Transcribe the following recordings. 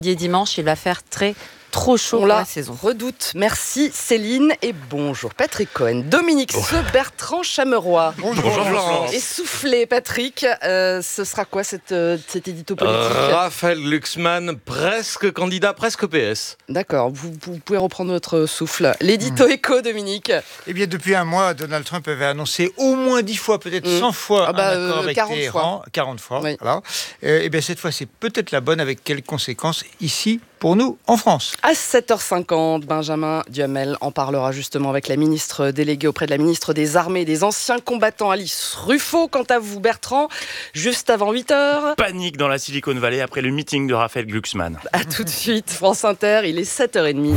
Dimanche, il va faire trop chaud pour la saison. Redoute. Merci Céline et bonjour Patrick Cohen. Dominique Bertrand Chameroy. Bonjour Florence. Essoufflé Patrick, ce sera quoi cet édito politique Raphaël Glucksmann, presque candidat, presque PS. D'accord, vous pouvez reprendre votre souffle. L'édito éco, Dominique. Eh bien, depuis un mois, Donald Trump avait annoncé au moins 10 fois, peut-être 100 fois, un accord avec 40 Téhéran. 40 fois, oui. voilà. Eh bien, cette fois, c'est peut-être la bonne, avec quelles conséquences ici, pour nous, en France. À 7h50, Benjamin Duhamel en parlera justement avec la ministre déléguée auprès de la ministre des Armées et des Anciens Combattants, Alice Ruffo. Quant à vous, Bertrand, juste avant 8h. Panique dans la Silicon Valley après le meeting de Raphaël Glucksmann. À tout de suite, France Inter, il est 7h30.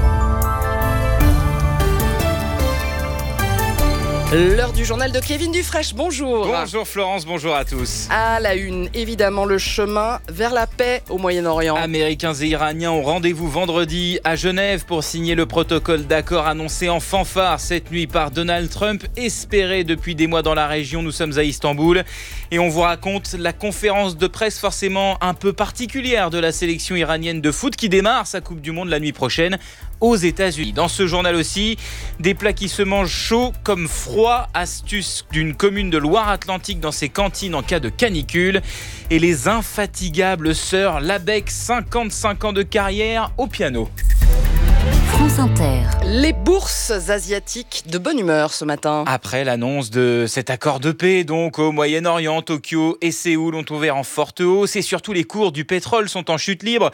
L'heure du journal de Kevin Dufresne, bonjour. Bonjour Florence, bonjour à tous. À la une, évidemment, le chemin vers la paix au Moyen-Orient. Américains et Iraniens ont rendez-vous vendredi à Genève pour signer le protocole d'accord annoncé en fanfare cette nuit par Donald Trump, espéré depuis des mois dans la région. Nous sommes à Istanbul et on vous raconte la conférence de presse forcément un peu particulière de la sélection iranienne de foot qui démarre sa Coupe du Monde la nuit prochaine aux États-Unis. Dans ce journal aussi, des plats qui se mangent chaud comme froid, astuce d'une commune de Loire-Atlantique dans ses cantines en cas de canicule, et les infatigables sœurs Labec, 55 ans de carrière au piano. France Inter. Les bourses asiatiques de bonne humeur ce matin. Après l'annonce de cet accord de paix, donc au Moyen-Orient, Tokyo et Séoul ont ouvert en forte hausse et surtout les cours du pétrole sont en chute libre.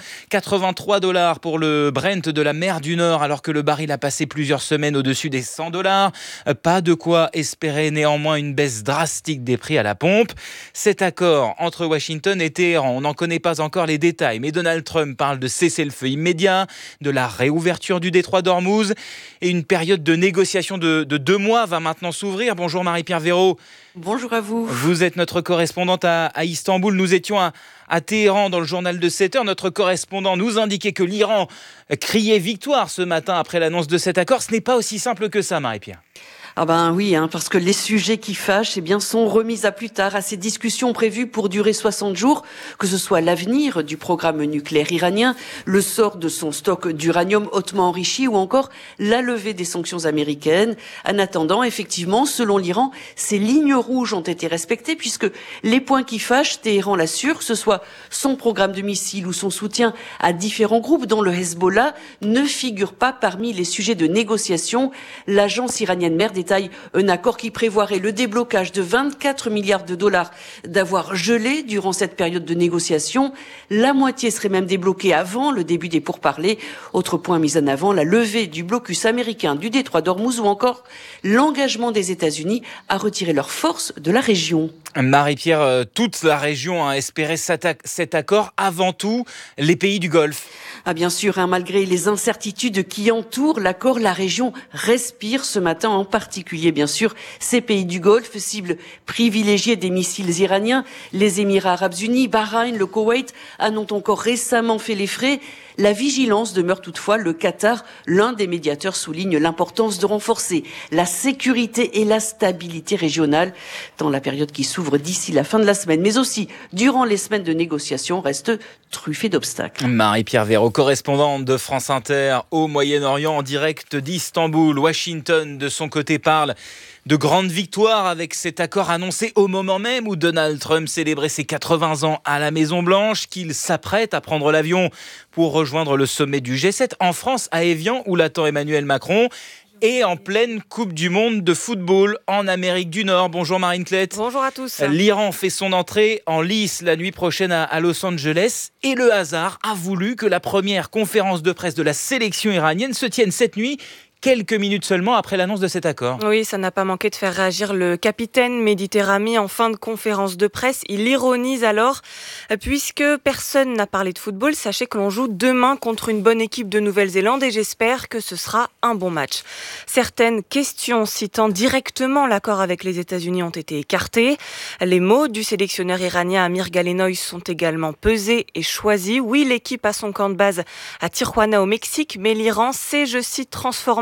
$83 pour le Brent de la mer du Nord alors que le baril a passé plusieurs semaines au-dessus des $100. Pas de quoi espérer néanmoins une baisse drastique des prix à la pompe. Cet accord entre Washington et Téhéran, on n'en connaît pas encore les détails, mais Donald Trump parle de cessez-le-feu immédiat, de la réouverture du détroit d'Ormuz et une période de négociation de 2 mois va maintenant s'ouvrir. Bonjour Marie-Pierre Véraud. Bonjour à vous. Vous êtes notre correspondante à Istanbul. Nous étions à Téhéran dans le journal de 7h. Notre correspondant nous indiquait que l'Iran criait victoire ce matin après l'annonce de cet accord. Ce n'est pas aussi simple que ça, Marie-Pierre. Ah ben oui, parce que les sujets qui fâchent sont remis à plus tard, à ces discussions prévues pour durer 60 jours, que ce soit l'avenir du programme nucléaire iranien, le sort de son stock d'uranium hautement enrichi ou encore la levée des sanctions américaines. En attendant, effectivement, selon l'Iran, ces lignes rouges ont été respectées puisque les points qui fâchent, Téhéran l'assure, que ce soit son programme de missiles ou son soutien à différents groupes dont le Hezbollah, ne figurent pas parmi les sujets de négociation. L'agence iranienne MER détaille un accord qui prévoirait le déblocage de 24 milliards de dollars d'avoir gelé durant cette période de négociation. La moitié serait même débloquée avant le début des pourparlers. Autre point mis en avant, la levée du blocus américain du détroit d'Ormuz ou encore l'engagement des États-Unis à retirer leurs forces de la région. Marie-Pierre, toute la région a espéré cet accord, avant tout les pays du Golfe. Ah bien sûr, malgré les incertitudes qui entourent l'accord, la région respire ce matin, en particulier bien sûr ces pays du Golfe, cible privilégiée des missiles iraniens. Les Émirats arabes unis, Bahreïn, le Koweït en ont encore récemment fait les frais. La vigilance demeure toutefois. Le Qatar, l'un des médiateurs, souligne l'importance de renforcer la sécurité et la stabilité régionale dans la période qui s'ouvre d'ici la fin de la semaine, mais aussi durant les semaines de négociation, reste truffée d'obstacles. Marie-Pierre Véraud, correspondante de France Inter au Moyen-Orient, en direct d'Istanbul. Washington, de son côté, parle de grandes victoires avec cet accord annoncé au moment même où Donald Trump célébrait ses 80 ans à la Maison-Blanche, qu'il s'apprête à prendre l'avion pour rejoindre le sommet du G7 en France, à Évian, où l'attend Emmanuel Macron. Et en pleine Coupe du Monde de football en Amérique du Nord. Bonjour Marine Klett. Bonjour à tous. L'Iran fait son entrée en lice la nuit prochaine à Los Angeles. Et le hasard a voulu que la première conférence de presse de la sélection iranienne se tienne cette nuit, quelques minutes seulement après l'annonce de cet accord. Oui, ça n'a pas manqué de faire réagir le capitaine Mehdi Terami en fin de conférence de presse. Il ironise alors, puisque personne n'a parlé de football, sachez que l'on joue demain contre une bonne équipe de Nouvelle-Zélande et j'espère que ce sera un bon match. Certaines questions citant directement l'accord avec les États-Unis ont été écartées. Les mots du sélectionneur iranien Amir Galenoy sont également pesés et choisis. Oui, l'équipe a son camp de base à Tijuana au Mexique, mais l'Iran s'est, je cite, transformé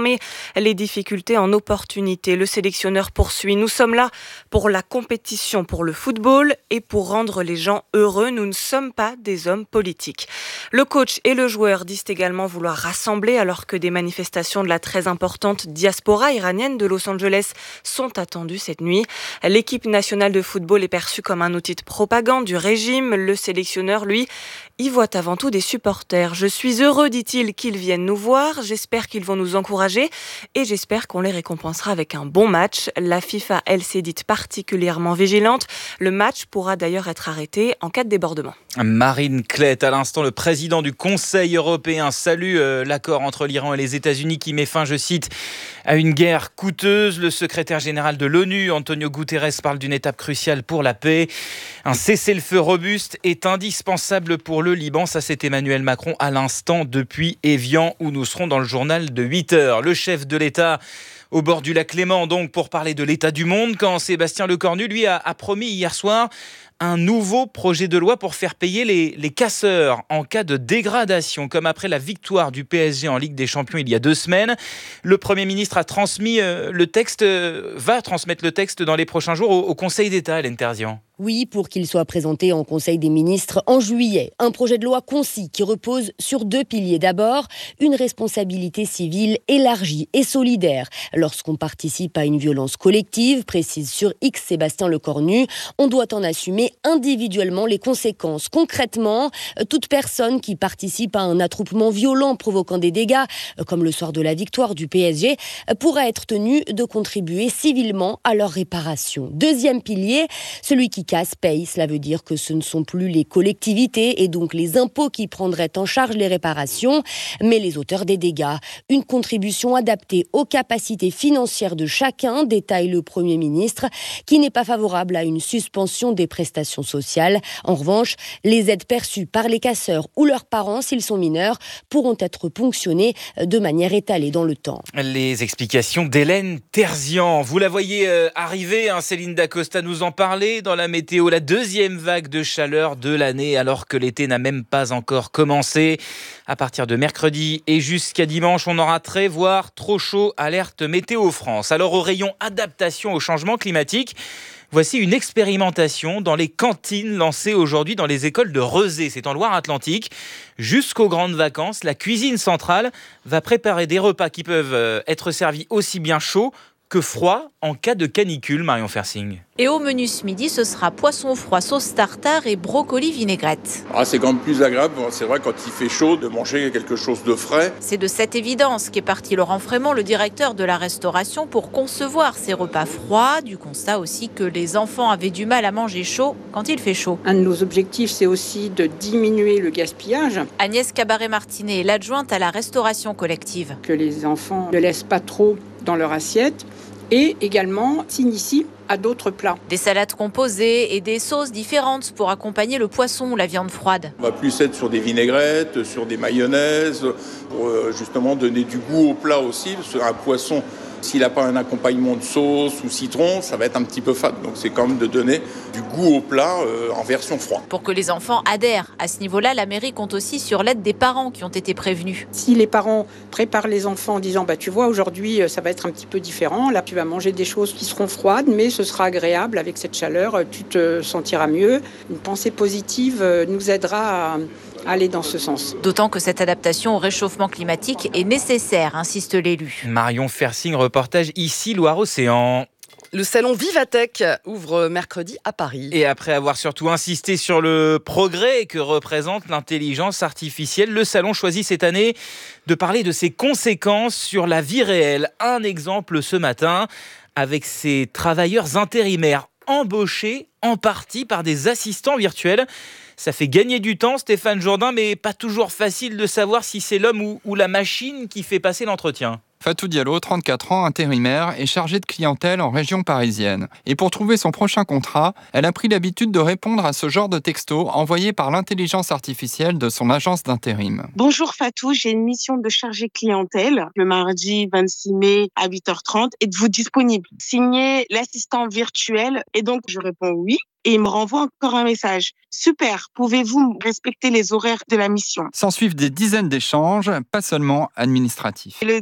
transformer les difficultés en opportunités. Le sélectionneur poursuit. Nous sommes là pour la compétition, pour le football et pour rendre les gens heureux. Nous ne sommes pas des hommes politiques. Le coach et le joueur disent également vouloir rassembler alors que des manifestations de la très importante diaspora iranienne de Los Angeles sont attendues cette nuit. L'équipe nationale de football est perçue comme un outil de propagande du régime. Le sélectionneur, lui, y voit avant tout des supporters. Je suis heureux, dit-il, qu'ils viennent nous voir. J'espère qu'ils vont nous encourager et j'espère qu'on les récompensera avec un bon match. La FIFA, elle, s'est dite particulièrement vigilante. Le match pourra d'ailleurs être arrêté en cas de débordement. Marine Klett, à l'instant, le président du Conseil européen salue l'accord entre l'Iran et les États-Unis qui met fin, je cite, à une guerre coûteuse. Le secrétaire général de l'ONU, Antonio Guterres, parle d'une étape cruciale pour la paix. Un cessez-le-feu robuste est indispensable pour le Liban. Ça, c'est Emmanuel Macron à l'instant depuis Évian, où nous serons dans le journal de 8h. Le chef de l'État au bord du lac Léman, donc, pour parler de l'état du monde, quand Sébastien Lecornu, lui, a promis hier soir un nouveau projet de loi pour faire payer les casseurs en cas de dégradation, comme après la victoire du PSG en Ligue des Champions il y a 2 semaines. Le Premier ministre a transmis le texte, va transmettre le texte dans les prochains jours au Conseil d'État, Hélène Terzian. Oui, pour qu'il soit présenté en Conseil des ministres en juillet. Un projet de loi concis qui repose sur 2 piliers. D'abord, une responsabilité civile élargie et solidaire. Lorsqu'on participe à une violence collective, précise sur X Sébastien Lecornu, on doit en assumer individuellement les conséquences. Concrètement, toute personne qui participe à un attroupement violent provoquant des dégâts, comme le soir de la victoire du PSG, pourra être tenue de contribuer civilement à leur réparation. Deuxième pilier, celui qui casse paye. Cela veut dire que ce ne sont plus les collectivités et donc les impôts qui prendraient en charge les réparations, mais les auteurs des dégâts. Une contribution adaptée aux capacités financières de chacun, détaille le Premier ministre, qui n'est pas favorable à une suspension des prestations sociales. En revanche, les aides perçues par les casseurs ou leurs parents, s'ils sont mineurs, pourront être ponctionnées de manière étalée dans le temps. Les explications d'Hélène Terzian. Vous la voyez arriver, Céline Dacosta nous en parlait dans la météo, la 2e vague de chaleur de l'année, alors que l'été n'a même pas encore commencé. À partir de mercredi et jusqu'à dimanche, on aura très, voire trop chaud, alerte Météo France. Alors au rayon adaptation au changement climatique, voici une expérimentation dans les cantines lancée aujourd'hui dans les écoles de Rezé. C'est en Loire-Atlantique. Jusqu'aux grandes vacances, la cuisine centrale va préparer des repas qui peuvent être servis aussi bien chauds que froid en cas de canicule, Marion Fersing. Et au menu ce midi, ce sera poisson froid sauce tartare et brocoli vinaigrette. C'est quand même plus agréable, c'est vrai, quand il fait chaud, de manger quelque chose de frais. C'est de cette évidence qu'est parti Laurent Frémont, le directeur de la restauration, pour concevoir ces repas froids. Du constat aussi que les enfants avaient du mal à manger chaud quand il fait chaud. Un de nos objectifs, c'est aussi de diminuer le gaspillage. Agnès Cabaret-Martinet est l'adjointe à la restauration collective. Que les enfants ne laissent pas trop dans leur assiette et également s'initient à d'autres plats. Des salades composées et des sauces différentes pour accompagner le poisson ou la viande froide. On va plus être sur des vinaigrettes, sur des mayonnaises, pour justement donner du goût au plat aussi. Parce qu'un poisson, s'il n'a pas un accompagnement de sauce ou citron, ça va être un petit peu fade. Donc c'est quand même de donner du goût au plat en version froide. Pour que les enfants adhèrent à ce niveau-là, la mairie compte aussi sur l'aide des parents qui ont été prévenus. Si les parents préparent les enfants en disant tu vois, aujourd'hui ça va être un petit peu différent, là tu vas manger des choses qui seront froides mais ce sera agréable avec cette chaleur, tu te sentiras mieux. Une pensée positive nous aidera à aller dans ce sens. D'autant que cette adaptation au réchauffement climatique est nécessaire, insiste l'élu. Marion Fersing, reportage ici Loire-Océan. Le salon Vivatech ouvre mercredi à Paris. Et après avoir surtout insisté sur le progrès que représente l'intelligence artificielle, le salon choisit cette année de parler de ses conséquences sur la vie réelle. Un exemple ce matin avec ces travailleurs intérimaires embauchés en partie par des assistants virtuels. Ça fait gagner du temps, Stéphane Jourdain, mais pas toujours facile de savoir si c'est l'homme ou la machine qui fait passer l'entretien. Fatou Diallo, 34 ans, intérimaire, est chargée de clientèle en région parisienne. Et pour trouver son prochain contrat, elle a pris l'habitude de répondre à ce genre de texto envoyé par l'intelligence artificielle de son agence d'intérim. Bonjour Fatou, j'ai une mission de chargée clientèle le mardi 26 mai à 8h30. Êtes-vous disponible? Signé l'assistant virtuel. Et donc je réponds oui. Et il me renvoie encore un message. Super, pouvez-vous respecter les horaires de la mission? S'en suivent des dizaines d'échanges, pas seulement administratifs. Le dernier,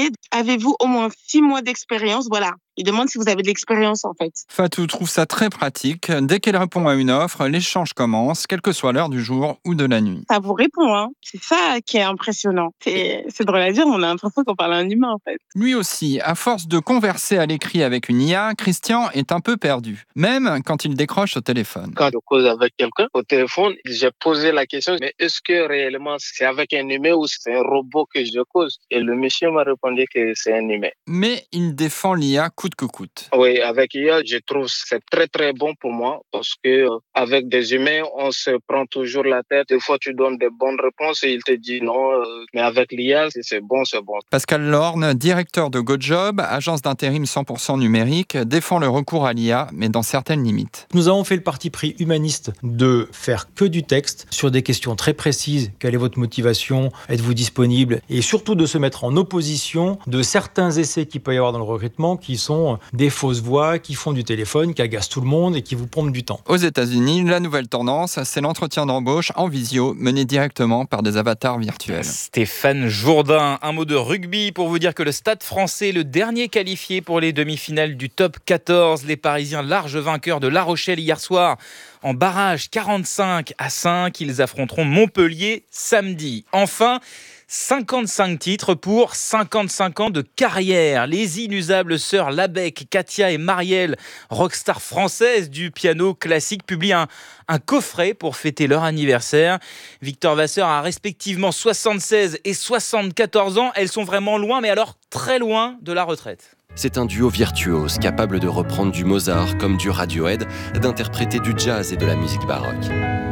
renseigner. Avez-vous au moins 6 mois d'expérience? Voilà. Il demande si vous avez de l'expérience, en fait. Fatou trouve ça très pratique. Dès qu'elle répond à une offre, l'échange commence, quelle que soit l'heure du jour ou de la nuit. Ça vous répond, hein. C'est ça qui est impressionnant. C'est drôle à dire, on a l'impression qu'on parle à un humain, en fait. Lui aussi, à force de converser à l'écrit avec une IA, Christian est un peu perdu, même quand il décroche au téléphone. Quand je cause avec quelqu'un au téléphone, j'ai posé la question, mais est-ce que réellement c'est avec un humain ou c'est un robot que je cause? Et le monsieur m'a répondu que c'est un humain. Mais il défend l'IA coûte que coûte. Oui, avec IA, je trouve que c'est très très bon pour moi parce que avec des humains, on se prend toujours la tête. Des fois, tu donnes des bonnes réponses et il te dit non, mais avec l'IA, c'est bon, c'est bon. Pascal Lorne, directeur de GoJob, agence d'intérim 100% numérique, défend le recours à l'IA, mais dans certaines limites. Nous avons fait le parti pris humaniste de faire que du texte sur des questions très précises. Quelle est votre motivation? Êtes-vous disponible? Et surtout de se mettre en opposition de certains essais qu'il peut y avoir dans le recrutement qui sont des fausses voix, qui font du téléphone, qui agacent tout le monde et qui vous pompent du temps. Aux États-Unis, la nouvelle tendance, c'est l'entretien d'embauche en visio mené directement par des avatars virtuels. Stéphane Jourdain, un mot de rugby pour vous dire que le Stade français, le dernier qualifié pour les demi-finales du top 14, les Parisiens larges vainqueurs de La Rochelle hier soir. En barrage 45-5, ils affronteront Montpellier samedi. Enfin, 55 titres pour 55 ans de carrière. Les inusables sœurs Labec, Katia et Marielle, rockstar françaises du piano classique, publient un coffret pour fêter leur anniversaire. Victor Vasseur a respectivement 76 et 74 ans. Elles sont vraiment loin, mais alors très loin de la retraite. C'est un duo virtuose, capable de reprendre du Mozart comme du Radiohead, d'interpréter du jazz et de la musique baroque.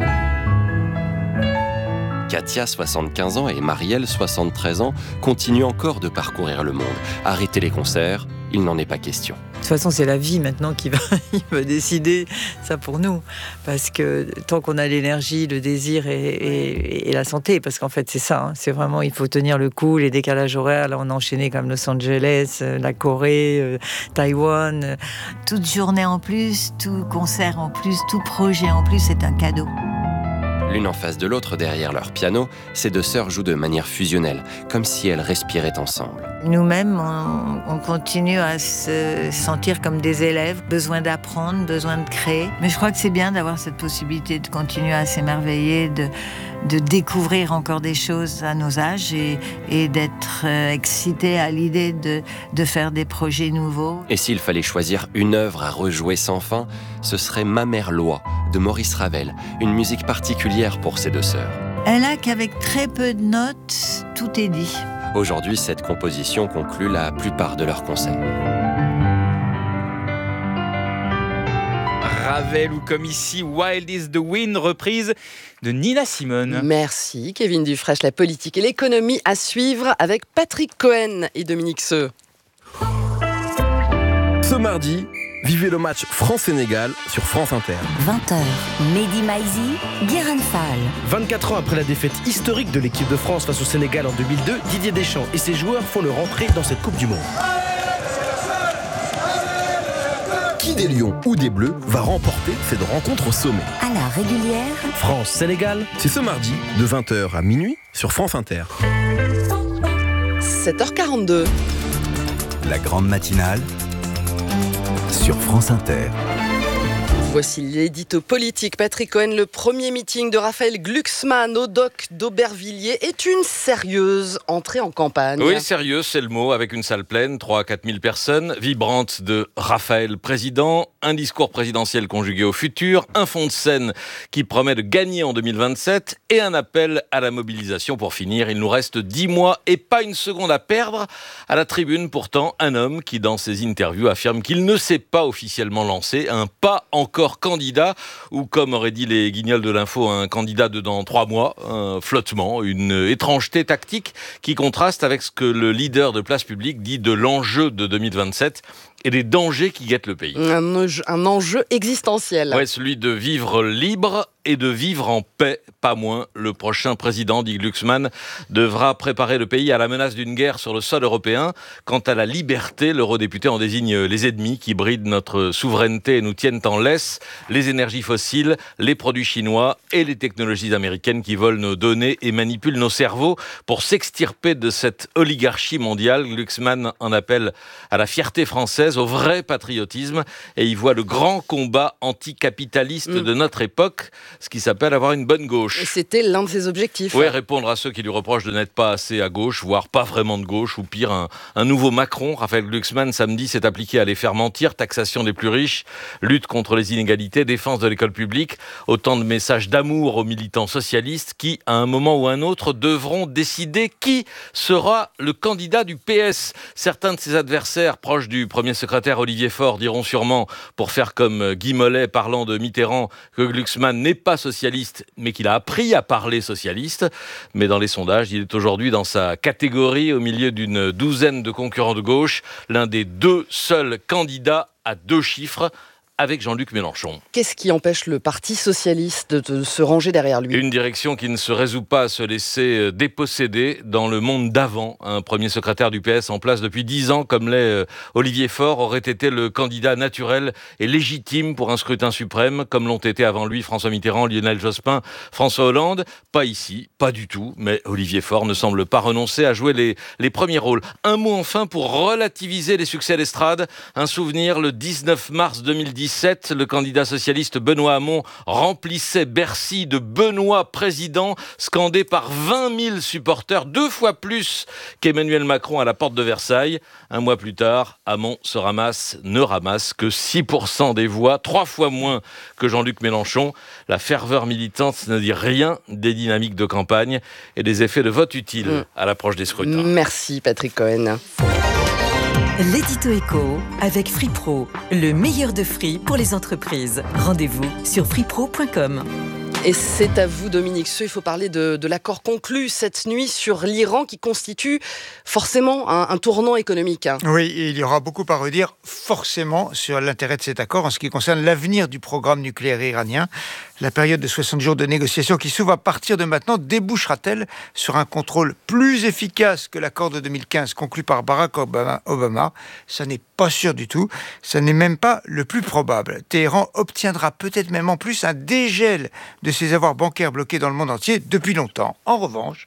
Katia, 75 ans, et Marielle, 73 ans, continuent encore de parcourir le monde. Arrêter les concerts, il n'en est pas question. De toute façon, c'est la vie maintenant qui va décider ça pour nous. Parce que tant qu'on a l'énergie, le désir et la santé, parce qu'en fait, c'est ça. Hein, c'est vraiment, il faut tenir le coup, les décalages horaires. Là, on a enchaîné comme Los Angeles, la Corée, Taïwan. Toute journée en plus, tout concert en plus, tout projet en plus, c'est un cadeau. L'une en face de l'autre derrière leur piano, ces deux sœurs jouent de manière fusionnelle, comme si elles respiraient ensemble. Nous-mêmes, on continue à se sentir comme des élèves, besoin d'apprendre, besoin de créer. Mais je crois que c'est bien d'avoir cette possibilité de continuer à s'émerveiller, de découvrir encore des choses à nos âges et d'être excité à l'idée de faire des projets nouveaux. Et s'il fallait choisir une œuvre à rejouer sans fin, ce serait Ma mère Loi de Maurice Ravel, une musique particulière pour ces deux sœurs. Elle a qu'avec très peu de notes, tout est dit. Aujourd'hui, cette composition conclut la plupart de leurs concerts. Ravel ou comme ici Wild is the Wind, reprise de Nina Simone. Merci Kevin Dufresne, la politique et l'économie à suivre avec Patrick Cohen et Dominique Seux. Ce mardi, vivez le match France-Sénégal sur France Inter. 20h, Mehdi Maizi, Guérin Fall. 24 ans après la défaite historique de l'équipe de France face au Sénégal en 2002, Didier Deschamps et ses joueurs font leur entrée dans cette Coupe du Monde. Qui des Lions ou des Bleus va remporter cette rencontre au sommet? À la régulière, France-Sénégal, c'est ce mardi de 20h à minuit sur France Inter. 7h42. La grande matinale sur France Inter. Voici l'édito politique. Patrick Cohen, le premier meeting de Raphaël Glucksmann au dock d'Aubervilliers est une sérieuse entrée en campagne. Oui, sérieuse, c'est le mot, avec une salle pleine, 3 à 4 000 personnes, vibrante de Raphaël président, un discours présidentiel conjugué au futur, un fond de scène qui promet de gagner en 2027 et un appel à la mobilisation pour finir. Il nous reste 10 mois et pas une seconde à perdre. À la tribune, pourtant, un homme qui, dans ses interviews, affirme qu'il ne s'est pas officiellement lancé, un pas encore candidat, ou comme auraient dit les guignols de l'info, un candidat de dans 3 mois, un flottement, une étrangeté tactique qui contraste avec ce que le leader de Place Publique dit de l'enjeu de 2027. et des dangers qui guettent le pays. Un enjeu existentiel. Ouais, celui de vivre libre et de vivre en paix, pas moins. Le prochain président, dit Glucksmann, devra préparer le pays à la menace d'une guerre sur le sol européen. Quant à la liberté, l'eurodéputé en désigne les ennemis qui brident notre souveraineté et nous tiennent en laisse. Les énergies fossiles, les produits chinois et les technologies américaines qui volent nos données et manipulent nos cerveaux pour s'extirper de cette oligarchie mondiale. Glucksmann en appelle à la fierté française, au vrai patriotisme, et il voit le grand combat anticapitaliste de notre époque, ce qui s'appelle avoir une bonne gauche. Et c'était l'un de ses objectifs. Oui, répondre à ceux qui lui reprochent de n'être pas assez à gauche, voire pas vraiment de gauche, ou pire, un nouveau Macron. Raphaël Glucksmann, samedi, s'est appliqué à les faire mentir, taxation des plus riches, lutte contre les inégalités, défense de l'école publique, autant de messages d'amour aux militants socialistes qui, à un moment ou un autre, devront décider qui sera le candidat du PS. Certains de ses adversaires, proches du premier secrétaire Olivier Faure, diront sûrement, pour faire comme Guy Mollet parlant de Mitterrand, que Glucksmann n'est pas socialiste, mais qu'il a appris à parler socialiste. Mais dans les sondages, il est aujourd'hui dans sa catégorie, au milieu d'une douzaine de concurrents de gauche, l'un des 2 seuls candidats à 2 chiffres, avec Jean-Luc Mélenchon. Qu'est-ce qui empêche le Parti socialiste de se ranger derrière lui ? Une direction qui ne se résout pas à se laisser déposséder dans le monde d'avant. Un premier secrétaire du PS en place depuis 10 ans, comme l'est Olivier Faure, aurait été le candidat naturel et légitime pour un scrutin suprême, comme l'ont été avant lui François Mitterrand, Lionel Jospin, François Hollande. Pas ici, pas du tout, mais Olivier Faure ne semble pas renoncer à jouer les premiers rôles. Un mot enfin pour relativiser les succès d'estrade. Un souvenir, le 19 mars 2017, le candidat socialiste Benoît Hamon remplissait Bercy de Benoît président, scandé par 20 000 supporters, 2 fois plus qu'Emmanuel Macron à la porte de Versailles. Un mois plus tard, Hamon ne ramasse que 6% des voix, 3 fois moins que Jean-Luc Mélenchon. La ferveur militante ne dit rien des dynamiques de campagne et des effets de vote utiles à l'approche des scrutins. Merci Patrick Cohen. L'édito éco avec Free Pro, le meilleur de Free pour les entreprises. Rendez-vous sur freepro.com. Et c'est à vous, Dominique Seux. Il faut parler de l'accord conclu cette nuit sur l'Iran qui constitue forcément un tournant économique. Oui, et il y aura beaucoup à redire forcément sur l'intérêt de cet accord en ce qui concerne l'avenir du programme nucléaire iranien. La période de 60 jours de négociation qui s'ouvre à partir de maintenant débouchera-t-elle sur un contrôle plus efficace que l'accord de 2015 conclu par Barack Obama ? Ça n'est pas sûr du tout. Ça n'est même pas le plus probable. Téhéran obtiendra peut-être même en plus un dégel de ses avoirs bancaires bloqués dans le monde entier depuis longtemps. En revanche,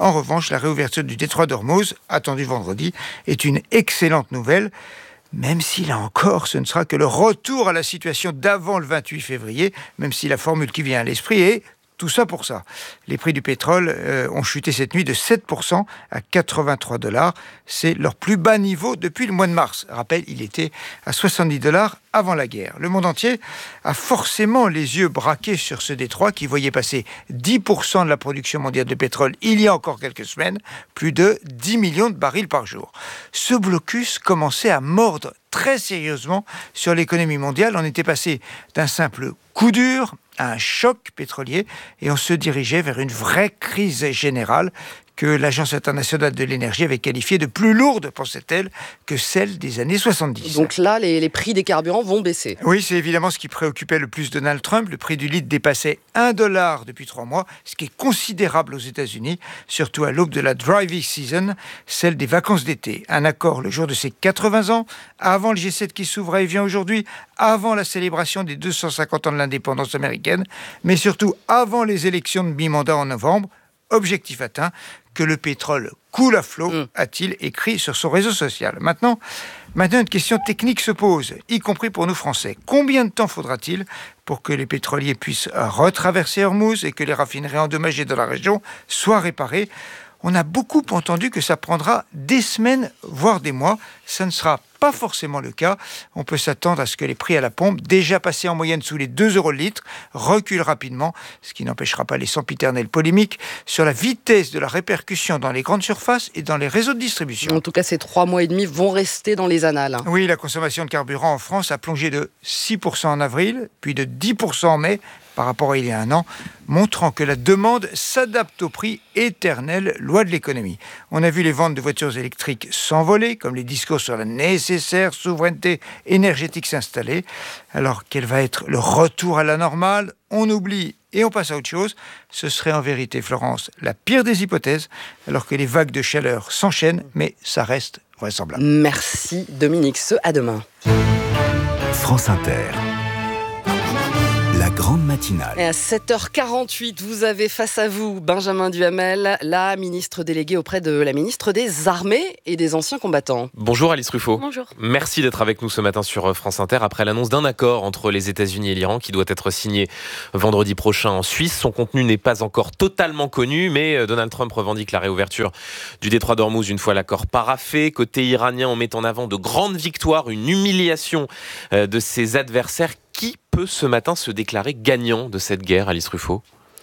la réouverture du détroit d'Ormuz, attendue vendredi, est une excellente nouvelle. Même si, là encore, ce ne sera que le retour à la situation d'avant le 28 février, même si la formule qui vient à l'esprit est tout ça pour ça. Les prix du pétrole ont chuté cette nuit de 7% à $83. C'est leur plus bas niveau depuis le mois de mars. Rappel, il était à $70 avant la guerre. Le monde entier a forcément les yeux braqués sur ce détroit qui voyait passer 10% de la production mondiale de pétrole il y a encore quelques semaines, plus de 10 millions de barils par jour. Ce blocus commençait à mordre très sérieusement sur l'économie mondiale. On était passé d'un simple coup dur à un choc pétrolier et on se dirigeait vers une vraie crise générale que l'Agence internationale de l'énergie avait qualifiée de plus lourde, pensait-elle, que celle des années 70. Donc là, les prix des carburants vont baisser. Oui, c'est évidemment ce qui préoccupait le plus Donald Trump. Le prix du litre dépassait $1 depuis 3 mois, ce qui est considérable aux États-Unis, surtout à l'aube de la driving season, celle des vacances d'été. Un accord le jour de ses 80 ans, avant le G7 qui s'ouvre et vient aujourd'hui, avant la célébration des 250 ans de l'indépendance américaine, mais surtout avant les élections de mi-mandat en novembre. Objectif atteint, que le pétrole coule à flot, a-t-il écrit sur son réseau social. Maintenant, une question technique se pose, y compris pour nous Français. Combien de temps faudra-t-il pour que les pétroliers puissent retraverser Ormuz et que les raffineries endommagées dans la région soient réparées ? On a beaucoup entendu que ça prendra des semaines, voire des mois. Ça ne sera pas forcément le cas. On peut s'attendre à ce que les prix à la pompe, déjà passés en moyenne sous les 2 € le litre, reculent rapidement, ce qui n'empêchera pas les sempiternelles polémiques sur la vitesse de la répercussion dans les grandes surfaces et dans les réseaux de distribution. En tout cas, ces 3 mois et demi vont rester dans les annales. Oui, la consommation de carburant en France a plongé de 6% en avril, puis de 10% en mai, par rapport à il y a un an, montrant que la demande s'adapte au prix, éternelle loi de l'économie. On a vu les ventes de voitures électriques s'envoler, comme les discours sur la nécessaire souveraineté énergétique s'installer. Alors, quel va être le retour à la normale ? On oublie et on passe à autre chose. Ce serait en vérité, Florence, la pire des hypothèses, alors que les vagues de chaleur s'enchaînent, mais ça reste vraisemblable. Merci Dominique, à demain. France Inter. La grande matinale. Et à 7h48, vous avez face à vous Benjamin Duhamel, la ministre déléguée auprès de la ministre des Armées et des Anciens Combattants. Bonjour Alice Ruffo. Bonjour. Merci d'être avec nous ce matin sur France Inter après l'annonce d'un accord entre les États-Unis et l'Iran qui doit être signé vendredi prochain en Suisse. Son contenu n'est pas encore totalement connu, mais Donald Trump revendique la réouverture du détroit d'Ormuz une fois l'accord paraphé. Côté iranien, on met en avant de grandes victoires, une humiliation de ses adversaires. Qui peut ce matin se déclarer gagnant de cette guerre, Alice Ruffo ?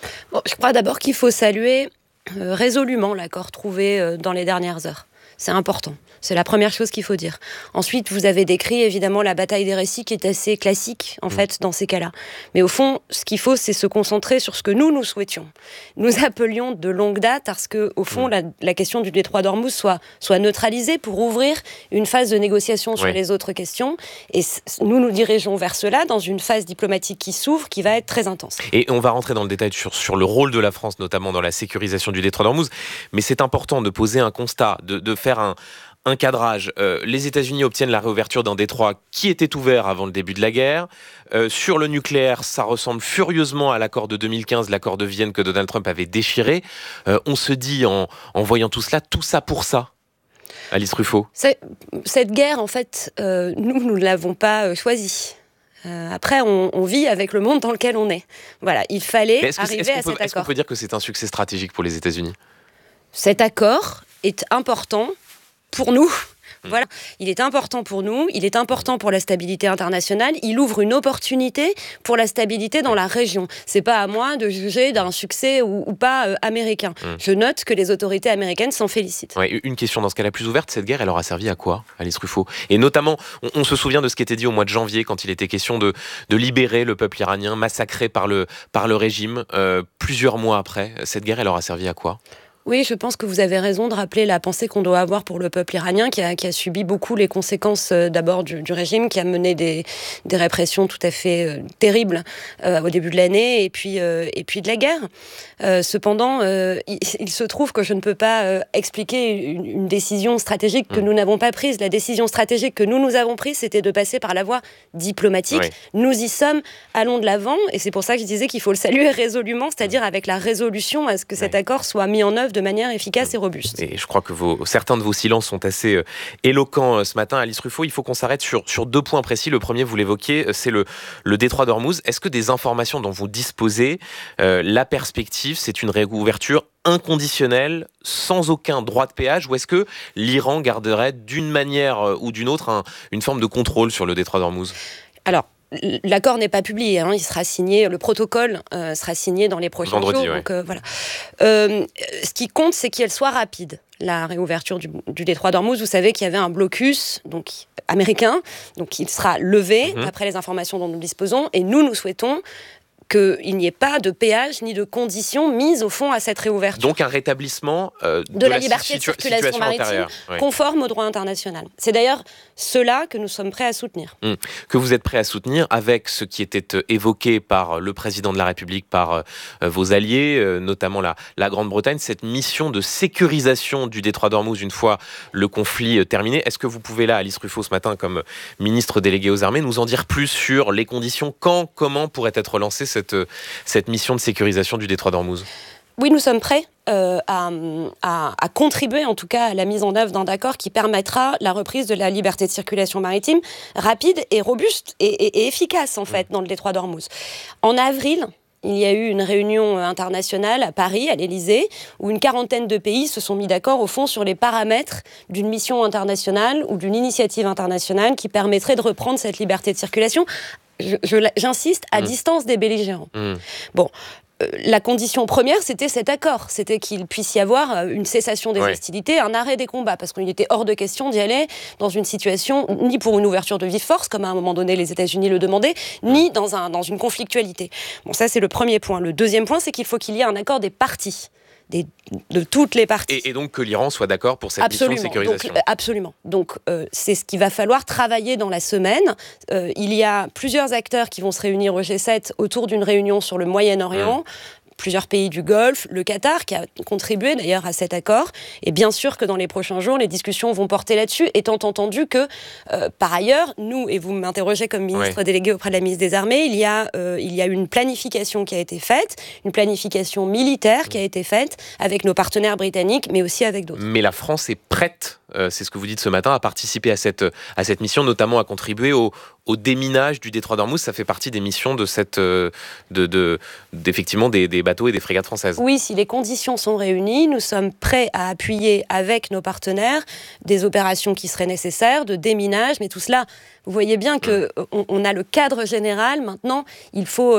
Je crois d'abord qu'il faut saluer résolument l'accord trouvé dans les dernières heures. C'est important. C'est la première chose qu'il faut dire. Ensuite, vous avez décrit évidemment la bataille des récits qui est assez classique en fait dans ces cas-là. Mais au fond, ce qu'il faut, c'est se concentrer sur ce que nous souhaitions. Nous appelions de longue date à ce que, au fond, la question du détroit d'Ormuz soit neutralisée pour ouvrir une phase de négociation sur les autres questions. Et nous dirigeons vers cela dans une phase diplomatique qui s'ouvre, qui va être très intense. Et on va rentrer dans le détail sur le rôle de la France, notamment dans la sécurisation du détroit d'Ormuz. Mais c'est important de poser un constat, de faire un cadrage. Les États-Unis obtiennent la réouverture d'un détroit qui était ouvert avant le début de la guerre. Sur le nucléaire, ça ressemble furieusement à l'accord de 2015, l'accord de Vienne que Donald Trump avait déchiré. On se dit, en voyant tout ça pour ça. Alice Ruffo. Cette guerre, en fait, nous ne l'avons pas choisie. Après, on vit avec le monde dans lequel on est. Voilà, il fallait arriver à cet accord. Est-ce qu'on peut dire que c'est un succès stratégique pour les États-Unis ? Cet accord est important pour nous. Voilà, il est important pour nous, il est important pour la stabilité internationale, il ouvre une opportunité pour la stabilité dans la région. C'est pas à moi de juger d'un succès ou pas américain. Je note que les autorités américaines s'en félicitent. Ouais, une question dans ce cas-là plus ouverte, cette guerre, elle aura servi à quoi, Alice Ruffo ? Et notamment, on se souvient de ce qui était dit au mois de janvier quand il était question de libérer le peuple iranien massacré par le régime. Plusieurs mois après, cette guerre, elle aura servi à quoi ? Oui, je pense que vous avez raison de rappeler la pensée qu'on doit avoir pour le peuple iranien qui a subi beaucoup les conséquences d'abord du régime, qui a mené des répressions tout à fait terribles au début de l'année et puis de la guerre. Cependant, il se trouve que je ne peux pas expliquer une décision stratégique que nous n'avons pas prise. La décision stratégique que nous avons prise, c'était de passer par la voie diplomatique. Nous y sommes, allons de l'avant, et c'est pour ça que je disais qu'il faut le saluer résolument, c'est-à-dire avec la résolution à ce que cet accord soit mis en œuvre de manière efficace et robuste. Et je crois que certains de vos silences sont assez éloquents ce matin. Alice Ruffo, il faut qu'on s'arrête sur deux points précis. Le premier, vous l'évoquiez, c'est le détroit d'Ormuz. Est-ce que des informations dont vous disposez, la perspective, c'est une réouverture inconditionnelle, sans aucun droit de péage, ou est-ce que l'Iran garderait d'une manière ou d'une autre une forme de contrôle sur le détroit d'Ormuz ? Alors, l'accord n'est pas publié, il sera signé, le protocole sera signé dans les prochains jours. Donc, voilà. Ce qui compte, c'est qu'elle soit rapide, la réouverture du détroit d'Ormuz. Vous savez qu'il y avait un blocus américain, donc il sera levé après les informations dont nous disposons, et nous souhaitons qu'il n'y ait pas de péage ni de conditions mises au fond à cette réouverture. Donc un rétablissement de la liberté de circulation maritime conforme au droit international. C'est d'ailleurs cela que nous sommes prêts à soutenir. Que vous êtes prêts à soutenir avec ce qui était évoqué par le président de la République, par vos alliés, notamment la Grande-Bretagne, cette mission de sécurisation du détroit d'Ormuz une fois le conflit terminé. Est-ce que vous pouvez là, Alice Ruffo, ce matin, comme ministre déléguée aux armées, nous en dire plus sur les conditions, quand, comment pourrait être lancée cette mission de sécurisation du détroit d'Ormuz ? Oui, nous sommes prêts à contribuer en tout cas à la mise en œuvre d'un accord qui permettra la reprise de la liberté de circulation maritime rapide et robuste et efficace en fait dans le détroit d'Ormuz. En avril, il y a eu une réunion internationale à Paris, à l'Élysée, où une quarantaine de pays se sont mis d'accord au fond sur les paramètres d'une mission internationale ou d'une initiative internationale qui permettrait de reprendre cette liberté de circulation. J'insiste, à distance des belligérants. Bon, la condition première, c'était cet accord. C'était qu'il puisse y avoir une cessation des hostilités, un arrêt des combats, parce qu'il était hors de question d'y aller dans une situation, ni pour une ouverture de vive force, comme à un moment donné les États-Unis le demandaient, ni dans une conflictualité. Bon, ça c'est le premier point. Le deuxième point, c'est qu'il faut qu'il y ait un accord des parties. De toutes les parties. Et donc que l'Iran soit d'accord pour cette mission de sécurisation. Absolument. Donc c'est ce qu'il va falloir travailler dans la semaine. Il y a plusieurs acteurs qui vont se réunir au G7 autour d'une réunion sur le Moyen-Orient. Plusieurs pays du Golfe, le Qatar qui a contribué d'ailleurs à cet accord. Et bien sûr que dans les prochains jours, les discussions vont porter là-dessus, étant entendu que, par ailleurs, nous, et vous m'interrogez comme ministre délégué auprès de la ministre des Armées, il y a une planification qui a été faite, une planification militaire qui a été faite avec nos partenaires britanniques, mais aussi avec d'autres. Mais la France est prête, c'est ce que vous dites ce matin, à participer à cette mission, notamment à contribuer au déminage du détroit d'Ormuz. Ça fait partie des missions de effectivement des bateaux et des frégates françaises. Oui, si les conditions sont réunies, nous sommes prêts à appuyer avec nos partenaires des opérations qui seraient nécessaires, de déminage, mais tout cela, vous voyez bien qu'on a le cadre général. Maintenant, il faut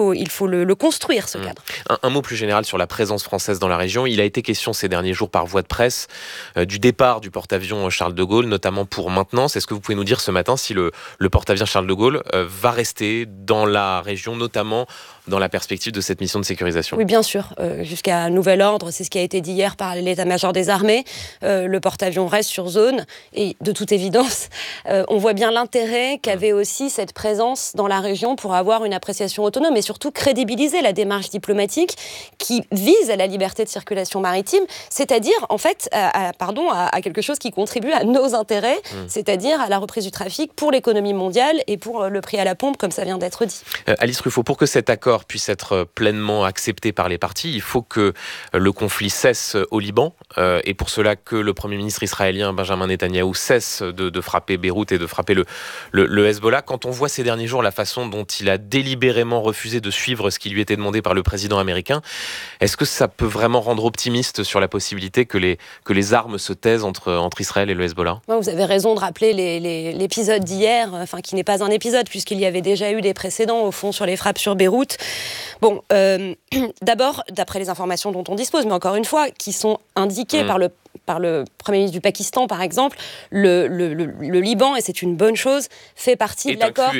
le construire, ce cadre. Un mot plus général sur la présence française dans la région. Il a été question ces derniers jours par voie de presse du départ du porte-avions Charles de Gaulle, notamment pour maintenance. Est-ce que vous pouvez nous dire ce matin si le porte-avions Charles de Gaulle va rester dans la région, notamment dans la perspective de cette mission de sécurisation? Oui, bien sûr. Jusqu'à nouvel ordre, c'est ce qui a été dit hier par l'état-major des armées. Le porte-avions reste sur zone. Et de toute évidence, on voit bien l'intérêt qu'avait aussi cette présence dans la région pour avoir une appréciation autonome et surtout crédibiliser la démarche diplomatique qui vise à la liberté de circulation maritime, c'est-à-dire, en fait, à quelque chose qui contribue à nos intérêts, c'est-à-dire à la reprise du trafic pour l'économie mondiale et pour le prix à la pompe, comme ça vient d'être dit. Alice Ruffo, pour que cet accord puisse être pleinement accepté par les parties, il faut que le conflit cesse au Liban, et pour cela que le Premier ministre israélien Benjamin Netanyahou cesse de frapper Beyrouth et de frapper le Hezbollah. Quand on voit ces derniers jours la façon dont il a délibérément refusé de suivre ce qui lui était demandé par le président américain, est-ce que ça peut vraiment rendre optimiste sur la possibilité que les armes se taisent entre Israël et le Hezbollah? Vous avez raison de rappeler l'épisode d'hier, qui n'est pas un épisode puisqu'il y avait déjà eu des précédents au fond sur les frappes sur Beyrouth. Bon, d'abord, d'après les informations dont on dispose, mais encore une fois, qui sont indiquées par le Premier ministre du Pakistan, par exemple, le Liban, et c'est une bonne chose, fait partie de l'accord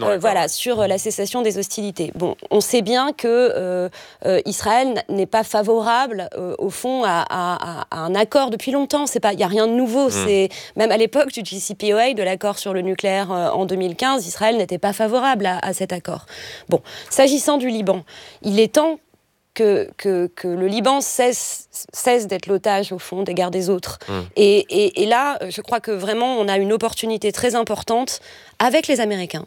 sur la cessation des hostilités. Bon, on sait bien que Israël n'est pas favorable, au fond, à un accord depuis longtemps. Il n'y a rien de nouveau. Même à l'époque du JCPOA, de l'accord sur le nucléaire en 2015, Israël n'était pas favorable à cet accord. Bon, s'agissant du Liban, il est temps que le Liban cesse d'être l'otage, au fond, des guerres des autres. Et là, je crois que vraiment, on a une opportunité très importante avec les Américains,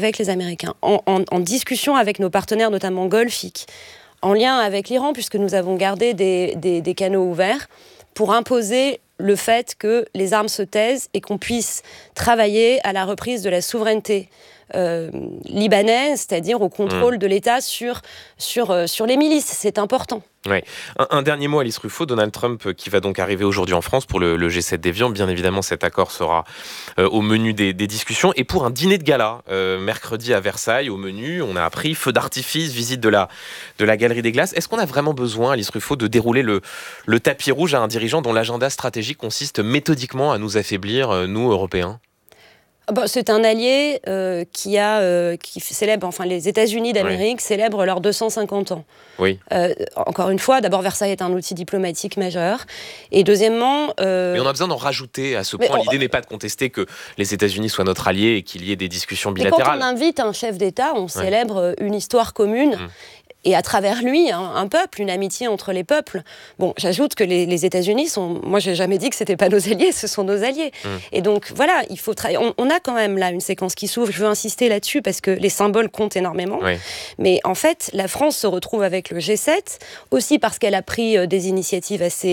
en discussion avec nos partenaires, notamment golfiques, en lien avec l'Iran, puisque nous avons gardé des canaux ouverts, pour imposer le fait que les armes se taisent et qu'on puisse travailler à la reprise de la souveraineté libanaise, c'est-à-dire au contrôle de l'État sur les milices. C'est important. Ouais. Un dernier mot, Alice Ruffo. Donald Trump qui va donc arriver aujourd'hui en France pour le G7 d'Évian. Bien évidemment, cet accord sera au menu des discussions. Et pour un dîner de gala, mercredi à Versailles, au menu, on a appris feu d'artifice, visite de la Galerie des Glaces. Est-ce qu'on a vraiment besoin, Alice Ruffo, de dérouler le tapis rouge à un dirigeant dont l'agenda stratégique consiste méthodiquement à nous affaiblir, nous, Européens ? C'est un allié qui célèbre, les États-Unis d'Amérique célèbrent leurs 250 ans. Oui. Encore une fois, d'abord, Versailles est un outil diplomatique majeur. Et deuxièmement... Mais on a besoin d'en rajouter à ce point. L'idée n'est pas de contester que les États-Unis soient notre allié et qu'il y ait des discussions bilatérales. Et quand on invite un chef d'État, on célèbre une histoire commune. Et à travers lui, un peuple, une amitié entre les peuples. Bon, j'ajoute que les États-Unis sont... Moi, j'ai jamais dit que c'était pas nos alliés, ce sont nos alliés. Et donc, voilà, il faut travailler. On a quand même là une séquence qui s'ouvre. Je veux insister là-dessus parce que les symboles comptent énormément. Mais en fait, la France se retrouve avec le G7, aussi parce qu'elle a pris des initiatives assez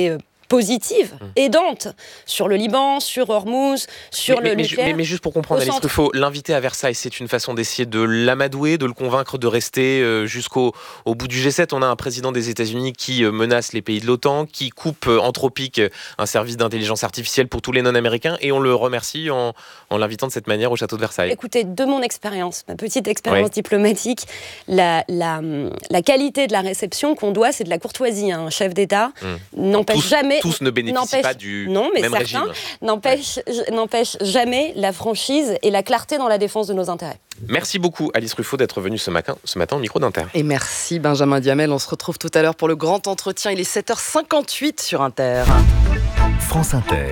positive, aidante, sur le Liban, sur Hormuz, sur le nucléaire. Mais juste pour comprendre, Alice Truffaut, l'inviter à Versailles, c'est une façon d'essayer de l'amadouer, de le convaincre de rester jusqu'au bout du G7. On a un président des États-Unis qui menace les pays de l'OTAN, qui coupe Anthropic, un service d'intelligence artificielle pour tous les non-américains, et on le remercie en l'invitant de cette manière au château de Versailles. Écoutez, de mon expérience, ma petite expérience diplomatique, la qualité de la réception qu'on doit, c'est de la courtoisie. Un chef d'État n'empêche jamais... Tous ne bénéficient pas du même régime. N'empêche jamais la franchise et la clarté dans la défense de nos intérêts. Merci beaucoup Alice Truffaut d'être venue ce matin au micro d'Inter. Et merci Benjamin Duhamel, on se retrouve tout à l'heure pour le grand entretien, il est 7h58 sur Inter. France Inter.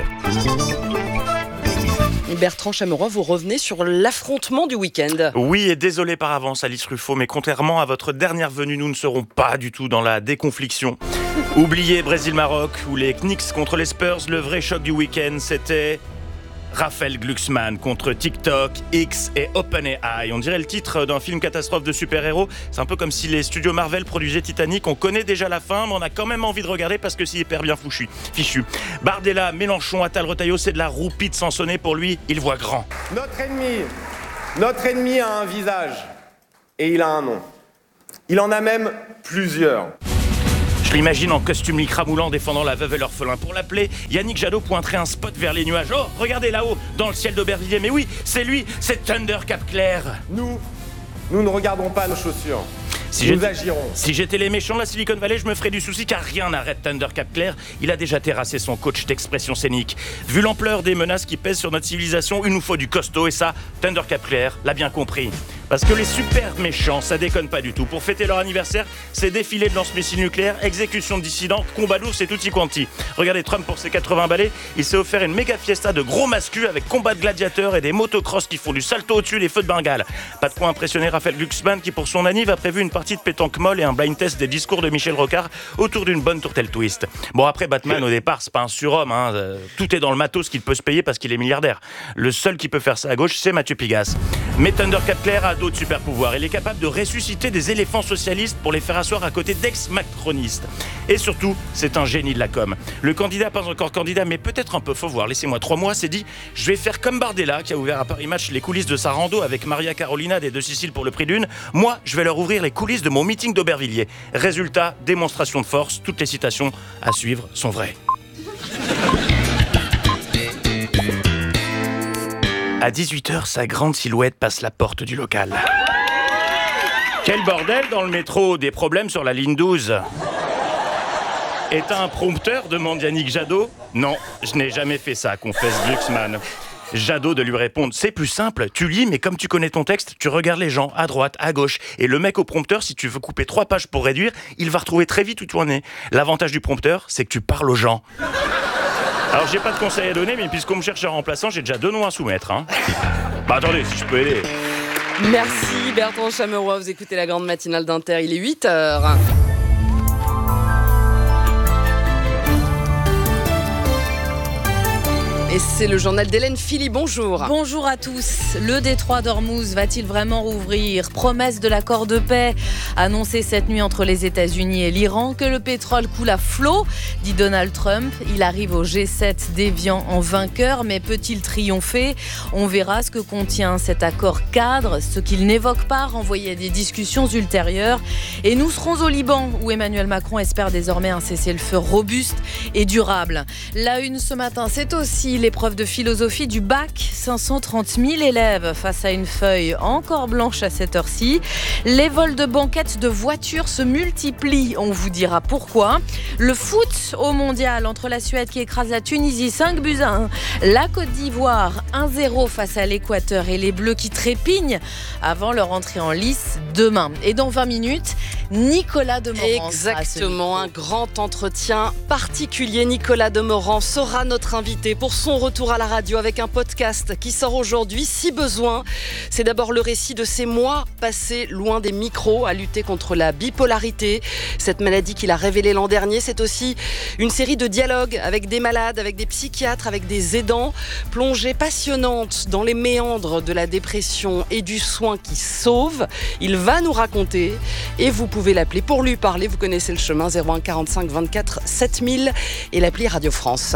Et Bertrand Chameroy, vous revenez sur l'affrontement du week-end. Oui, et désolé par avance Alice Truffaut, mais contrairement à votre dernière venue, nous ne serons pas du tout dans la déconfliction. Oubliez Brésil-Maroc ou les Knicks contre les Spurs, le vrai choc du week-end, c'était Raphaël Glucksmann contre TikTok, X et OpenAI. On dirait le titre d'un film catastrophe de super-héros. C'est un peu comme si les studios Marvel produisaient Titanic. On connaît déjà la fin, mais on a quand même envie de regarder parce que c'est hyper bien fichu. Bardella, Mélenchon, Attal, Retailleau, c'est de la roupie de Sansonnet pour lui. Il voit grand. Notre ennemi a un visage et il a un nom. Il en a même plusieurs. Je l'imagine en costume lycra moulant défendant la veuve et l'orphelin. Pour l'appeler, Yannick Jadot pointerait un spot vers les nuages. Oh, regardez là-haut, dans le ciel d'Aubervilliers. Mais oui, c'est lui, c'est Thunder Cap-Clair. Nous ne regardons pas nos chaussures. Nous agirons. Si j'étais les méchants de la Silicon Valley, je me ferais du souci car rien n'arrête Thunder Cap-Clair. Il a déjà terrassé son coach d'expression scénique. Vu l'ampleur des menaces qui pèsent sur notre civilisation, il nous faut du costaud et ça, Thunder Cap-Clair l'a bien compris. Parce que les super méchants, ça déconne pas du tout. Pour fêter leur anniversaire, c'est défilé de lance-missiles nucléaires, exécution de dissidents, combat d'ours et tutti quanti. Regardez Trump pour ses 80 balais, il s'est offert une méga fiesta de gros mascus avec combat de gladiateurs et des motocross qui font du salto au-dessus des feux de Bengale. Pas de quoi impressionner Raphaël Glucksmann qui pour son anniv a prévu une partie de pétanque molle et un blind test des discours de Michel Rocard autour d'une bonne tourtelle twist. Bon après Batman au départ c'est pas un surhomme, tout est dans le matos qu'il peut se payer parce qu'il est milliardaire. Le seul qui peut faire ça à gauche c'est Mathieu Pigasse. Mais Thunder Cap-Clair a d'autres super pouvoirs. Il est capable de ressusciter des éléphants socialistes pour les faire asseoir à côté d'ex-macronistes. Et surtout, c'est un génie de la com. Le candidat, pas encore candidat, mais peut-être un peu, faut voir, laissez-moi 3 mois, s'est dit « Je vais faire comme Bardella, qui a ouvert à Paris Match les coulisses de sa rando avec Maria Carolina des Deux Siciles pour le prix d'une. Moi, je vais leur ouvrir les coulisses de mon meeting d'Aubervilliers. » Résultat, démonstration de force, toutes les citations à suivre sont vraies. À 18h, sa grande silhouette passe la porte du local. Quel bordel dans le métro, des problèmes sur la ligne 12. Et t'as un prompteur, demande Yannick Jadot. Non, je n'ai jamais fait ça, confesse Glucksmann. Jadot de lui répondre, c'est plus simple, tu lis, mais comme tu connais ton texte, tu regardes les gens à droite, à gauche. Et le mec au prompteur, si tu veux couper 3 pages pour réduire, il va retrouver très vite où tu en es. L'avantage du prompteur, c'est que tu parles aux gens. Alors j'ai pas de conseils à donner, mais puisqu'on me cherche un remplaçant, j'ai déjà 2 noms à soumettre. Bah attendez, si je peux aider. Merci Bertrand Chameroy, vous écoutez la grande matinale d'Inter, il est 8h. Et c'est le journal d'Hélène Philly, bonjour. Bonjour à tous. Le détroit d'Ormuz va-t-il vraiment rouvrir ? Promesse de l'accord de paix annoncé cette nuit entre les États-Unis et l'Iran. Que le pétrole coule à flot, dit Donald Trump. Il arrive au G7 déviant en vainqueur, mais peut-il triompher ? On verra ce que contient cet accord cadre, ce qu'il n'évoque pas, renvoyé à des discussions ultérieures. Et nous serons au Liban, où Emmanuel Macron espère désormais un cessez-le-feu robuste et durable. La une ce matin, c'est aussi l'épreuve de philosophie du bac. 530 000 élèves face à une feuille encore blanche à cette heure-ci. Les vols de banquettes de voitures se multiplient. On vous dira pourquoi. Le foot au mondial entre la Suède qui écrase la Tunisie 5-1. La Côte d'Ivoire 1-0 face à l'Équateur et les Bleus qui trépignent avant leur entrée en lice demain. Et dans 20 minutes, Nicolas Demorand. Exactement, un grand entretien particulier. Nicolas Demorand sera notre invité pour son son retour à la radio avec un podcast qui sort aujourd'hui, si besoin. C'est d'abord le récit de ces mois passés loin des micros à lutter contre la bipolarité, cette maladie qu'il a révélée l'an dernier. C'est aussi une série de dialogues avec des malades, avec des psychiatres, avec des aidants, plongée passionnante dans les méandres de la dépression et du soin qui sauve. Il va nous raconter et vous pouvez l'appeler pour lui parler. Vous connaissez le chemin, 01 45 24 7000 et l'appli Radio France.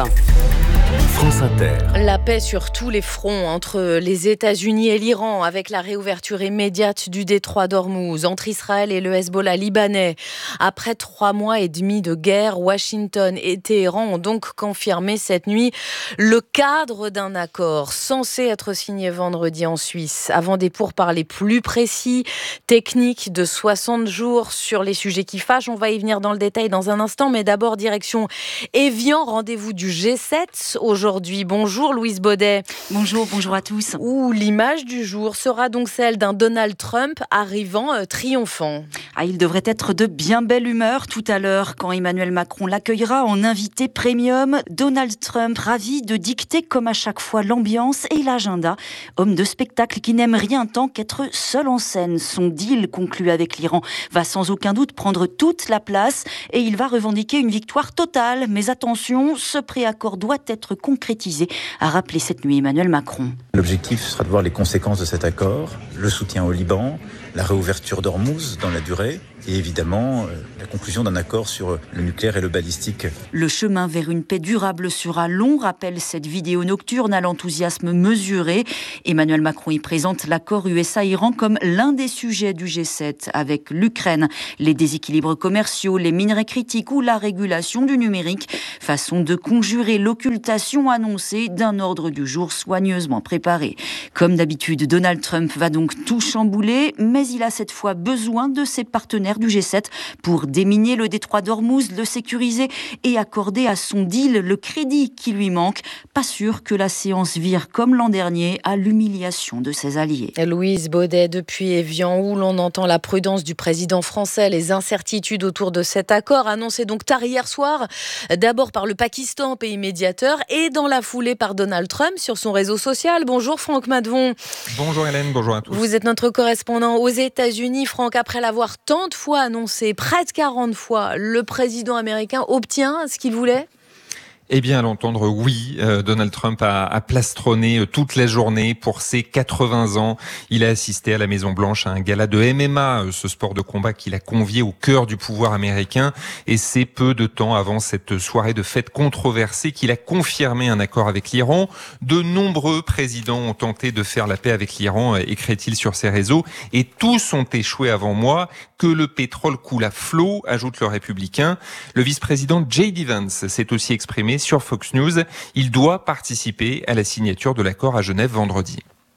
France Inter. La paix sur tous les fronts entre les États-Unis et l'Iran avec la réouverture immédiate du détroit d'Ormuz, entre Israël et le Hezbollah libanais. Après 3 mois et demi de guerre, Washington et Téhéran ont donc confirmé cette nuit le cadre d'un accord censé être signé vendredi en Suisse. Avant des pourparlers plus précis, techniques de 60 jours sur les sujets qui fâchent. On va y venir dans le détail dans un instant, mais d'abord direction Évian, rendez-vous du G7 aujourd'hui. Bonjour Louise Baudet. Bonjour à tous. Où l'image du jour sera donc celle d'un Donald Trump arrivant triomphant. Il devrait être de bien belle humeur tout à l'heure quand Emmanuel Macron l'accueillera en invité premium. Donald Trump ravi de dicter comme à chaque fois l'ambiance et l'agenda. Homme de spectacle qui n'aime rien tant qu'être seul en scène. Son deal conclu avec l'Iran va sans aucun doute prendre toute la place et il va revendiquer une victoire totale. Mais attention, ce préaccord doit être concrétisé, a rappelé cette nuit Emmanuel Macron. L'objectif sera de voir les conséquences de cet accord, le soutien au Liban, la réouverture d'Ormuz dans la durée et évidemment la conclusion d'un accord sur le nucléaire et le balistique. Le chemin vers une paix durable sera long, rappelle cette vidéo nocturne à l'enthousiasme mesuré. Emmanuel Macron y présente l'accord USA-Iran comme l'un des sujets du G7 avec l'Ukraine, les déséquilibres commerciaux, les minerais critiques ou la régulation du numérique. Façon de conjurer l'occultation annoncée d'un ordre du jour soigneusement préparé. Comme d'habitude, Donald Trump va donc tout chambouler, mais il a cette fois besoin de ses partenaires du G7 pour déminer le détroit d'Ormuz, le sécuriser et accorder à son deal le crédit qui lui manque. Pas sûr que la séance vire comme l'an dernier à l'humiliation de ses alliés. Louise Baudet depuis Évian où l'on entend la prudence du président français, les incertitudes autour de cet accord annoncé donc tard hier soir, d'abord par le Pakistan, pays médiateur, et dans la foulée par Donald Trump sur son réseau social. Bonjour Franck Madvon. Bonjour Hélène, bonjour à tous. Vous êtes notre correspondant aux États-Unis. Franck, après l'avoir tant de fois annoncé, près de 40 fois, le président américain obtient ce qu'il voulait ? Eh bien, à l'entendre, oui, Donald Trump a plastronné toute la journée pour ses 80 ans. Il a assisté à la Maison-Blanche à un gala de MMA, ce sport de combat qu'il a convié au cœur du pouvoir américain. Et c'est peu de temps avant cette soirée de fête controversée qu'il a confirmé un accord avec l'Iran. De nombreux présidents ont tenté de faire la paix avec l'Iran, écrit-il sur ses réseaux. Et tous ont échoué avant moi. Que le pétrole coule à flot, ajoute le républicain. Le vice-président J.D. Vance s'est aussi exprimé sur Fox News. Il doit participer à la signature de l'accord à Genève vendredi.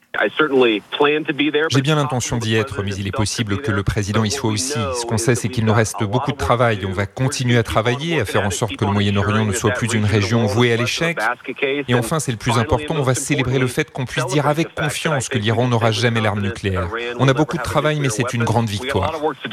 J'ai bien l'intention d'y être, mais il est possible que le président y soit aussi. Ce qu'on sait, c'est qu'il nous reste beaucoup de travail. On va continuer à travailler, à faire en sorte que le Moyen-Orient ne soit plus une région vouée à l'échec. Et enfin, c'est le plus important, on va célébrer le fait qu'on puisse dire avec confiance que l'Iran n'aura jamais l'arme nucléaire. On a beaucoup de travail, mais c'est une grande victoire.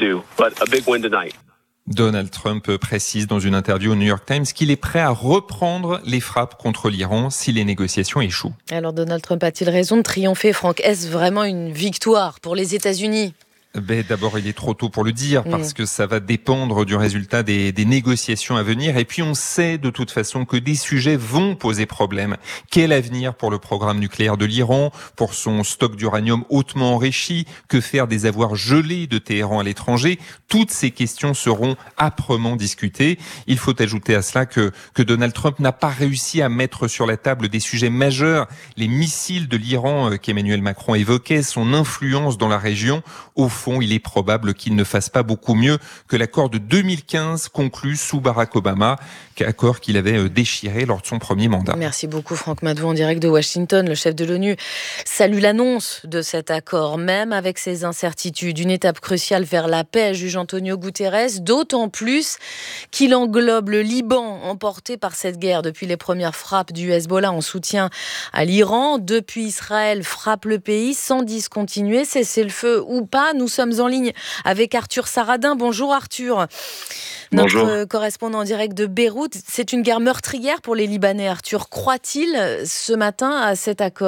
Donald Trump précise dans une interview au New York Times qu'il est prêt à reprendre les frappes contre l'Iran si les négociations échouent. Alors Donald Trump a-t-il raison de triompher, Franck ? Est-ce vraiment une victoire pour les États-Unis ? D'abord, il est trop tôt pour le dire parce que ça va dépendre du résultat des négociations à venir. Et puis, on sait de toute façon que des sujets vont poser problème. Quel avenir pour le programme nucléaire de l'Iran, pour son stock d'uranium hautement enrichi? Que faire des avoirs gelés de Téhéran à l'étranger? Toutes ces questions seront âprement discutées. Il faut ajouter à cela que Donald Trump n'a pas réussi à mettre sur la table des sujets majeurs. Les missiles de l'Iran qu'Emmanuel Macron évoquait, son influence dans la région. Au fond, il est probable qu'il ne fasse pas beaucoup mieux que l'accord de 2015 conclu sous Barack Obama, accord qu'il avait déchiré lors de son premier mandat. Merci beaucoup Franck Madvon en direct de Washington. Le chef de l'ONU salue l'annonce de cet accord, même avec ses incertitudes. Une étape cruciale vers la paix, juge Antonio Guterres, d'autant plus qu'il englobe le Liban, emporté par cette guerre depuis les premières frappes du Hezbollah en soutien à l'Iran. Depuis, Israël frappe le pays sans discontinuer, cesser le feu ou pas. Nous sommes en ligne avec Arthur Saradin. Bonjour Arthur. Bonjour. Notre correspondant en direct de Beyrouth. C'est une guerre meurtrière pour les Libanais. Arthur, croit-il ce matin à cet accord ?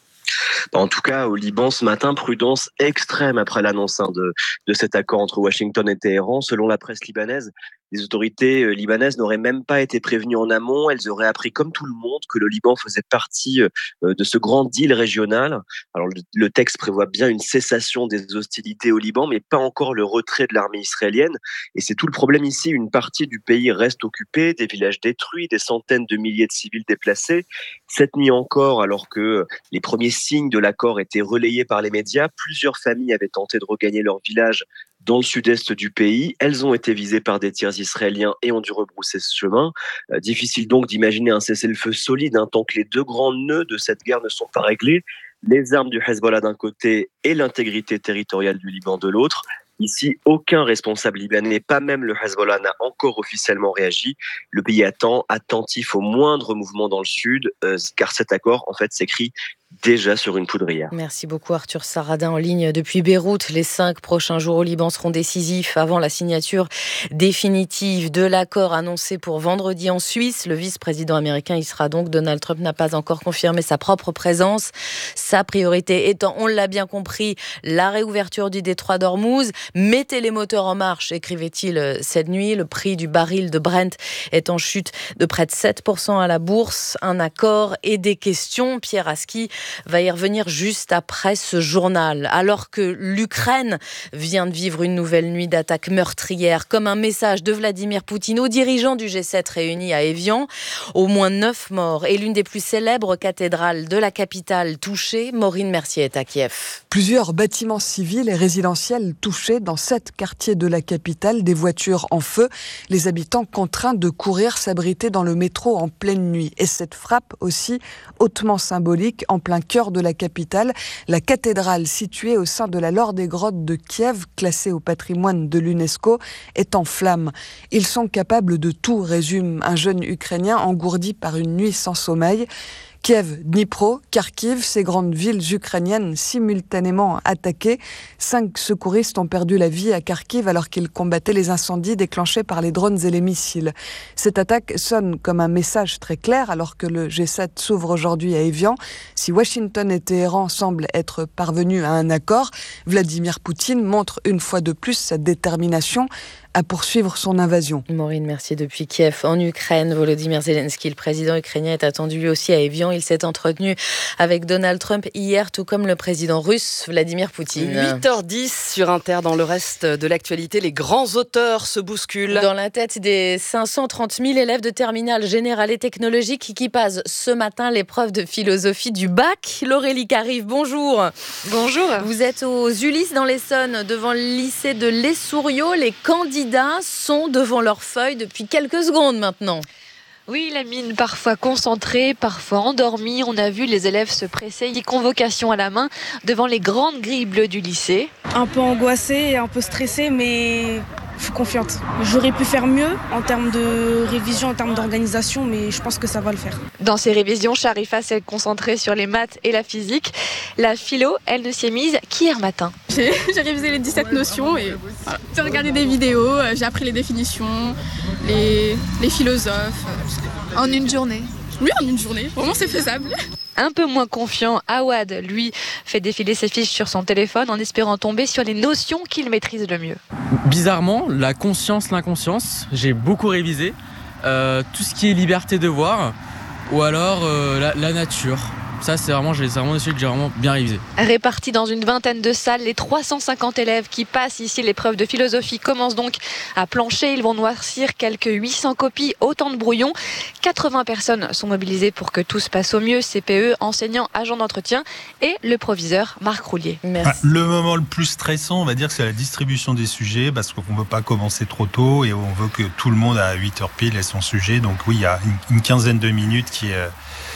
En tout cas, au Liban, ce matin, prudence extrême après l'annonce de cet accord entre Washington et Téhéran. Selon la presse libanaise, les autorités libanaises n'auraient même pas été prévenues en amont. Elles auraient appris, comme tout le monde, que le Liban faisait partie de ce grand deal régional. Alors, le texte prévoit bien une cessation des hostilités au Liban, mais pas encore le retrait de l'armée israélienne. Et c'est tout le problème ici. Une partie du pays reste occupée, des villages détruits, des centaines de milliers de civils déplacés. Cette nuit encore, alors que les premiers signes de l'accord étaient relayés par les médias, plusieurs familles avaient tenté de regagner leur village dans le sud-est du pays. Elles ont été visées par des tirs israéliens et ont dû rebrousser ce chemin. Difficile donc d'imaginer un cessez-le-feu solide tant que les deux grands nœuds de cette guerre ne sont pas réglés. Les armes du Hezbollah d'un côté et l'intégrité territoriale du Liban de l'autre. Ici, aucun responsable libanais, pas même le Hezbollah, n'a encore officiellement réagi. Le pays attend, attentif au moindre mouvement dans le sud, car cet accord, en fait, s'écrit déjà sur une poudrière. Merci beaucoup Arthur Saradin en ligne depuis Beyrouth. Les 5 prochains jours au Liban seront décisifs avant la signature définitive de l'accord annoncé pour vendredi en Suisse. Le vice-président américain y sera donc. Donald Trump n'a pas encore confirmé sa propre présence. Sa priorité étant, on l'a bien compris, la réouverture du détroit d'Ormuz. Mettez les moteurs en marche, écrivait-il cette nuit. Le prix du baril de Brent est en chute de près de 7% à la bourse. Un accord et des questions. Pierre Aski va y revenir juste après ce journal. Alors que l'Ukraine vient de vivre une nouvelle nuit d'attaques meurtrières, comme un message de Vladimir Poutine aux dirigeants du G7 réunis à Évian. Au moins 9 morts et l'une des plus célèbres cathédrales de la capitale touchée. Maureen Mercier est à Kiev. Plusieurs bâtiments civils et résidentiels touchés dans 7 quartiers de la capitale, des voitures en feu, les habitants contraints de courir s'abriter dans le métro en pleine nuit. Et cette frappe aussi hautement symbolique en plein cœur de la capitale, la cathédrale située au sein de la Laure des Grottes de Kiev, classée au patrimoine de l'UNESCO, est en flammes. Ils sont capables de tout, résume un jeune Ukrainien engourdi par une nuit sans sommeil. Kiev, Dnipro, Kharkiv, ces grandes villes ukrainiennes simultanément attaquées. 5 secouristes ont perdu la vie à Kharkiv alors qu'ils combattaient les incendies déclenchés par les drones et les missiles. Cette attaque sonne comme un message très clair alors que le G7 s'ouvre aujourd'hui à Évian. Si Washington et Téhéran semblent être parvenus à un accord, Vladimir Poutine montre une fois de plus sa détermination à poursuivre son invasion. Maureen Mercier depuis Kiev. En Ukraine, Volodymyr Zelensky, le président ukrainien, est attendu lui aussi à Évian. Il s'est entretenu avec Donald Trump hier, tout comme le président russe Vladimir Poutine. 8h10 sur Inter. Dans le reste de l'actualité, les grands auteurs se bousculent. Dans la tête des 530 000 élèves de terminale générale et technologique qui passent ce matin l'épreuve de philosophie du bac. Laurélie Carive, bonjour. Bonjour. Vous êtes aux Ulysses dans l'Essonne, devant le lycée de Les-Souriaux. Les candidats sont devant leur feuille depuis quelques secondes maintenant. Oui, la mine parfois concentrée, parfois endormie. On a vu les élèves se presser, convocation à la main, devant les grandes grilles bleues du lycée. Un peu angoissée et un peu stressée, mais je suis confiante. J'aurais pu faire mieux en termes de révision, en termes d'organisation, mais je pense que ça va le faire. Dans ces révisions, Sharifa s'est concentrée sur les maths et la physique. La philo, elle ne s'y est mise qu'hier matin. J'ai révisé les 17 notions et voilà. J'ai regardé des vidéos, j'ai appris les définitions, les philosophes. En une journée? Oui, en une journée. Vraiment, c'est faisable. Un peu moins confiant, Awad, lui, fait défiler ses fiches sur son téléphone en espérant tomber sur les notions qu'il maîtrise le mieux. Bizarrement, la conscience, l'inconscience, j'ai beaucoup révisé. Tout ce qui est liberté de voir, ou alors la nature. Ça, c'est vraiment des sujets que j'ai vraiment bien révisé. Répartis dans une vingtaine de salles, les 350 élèves qui passent ici l'épreuve de philosophie commencent donc à plancher. Ils vont noircir quelques 800 copies, autant de brouillons. 80 personnes sont mobilisées pour que tout se passe au mieux. CPE, enseignants, agents d'entretien et le proviseur Marc Roulier. Merci. Le moment le plus stressant, on va dire que c'est la distribution des sujets parce qu'on ne veut pas commencer trop tôt et on veut que tout le monde à 8h pile ait son sujet. Donc oui, il y a une quinzaine de minutes qui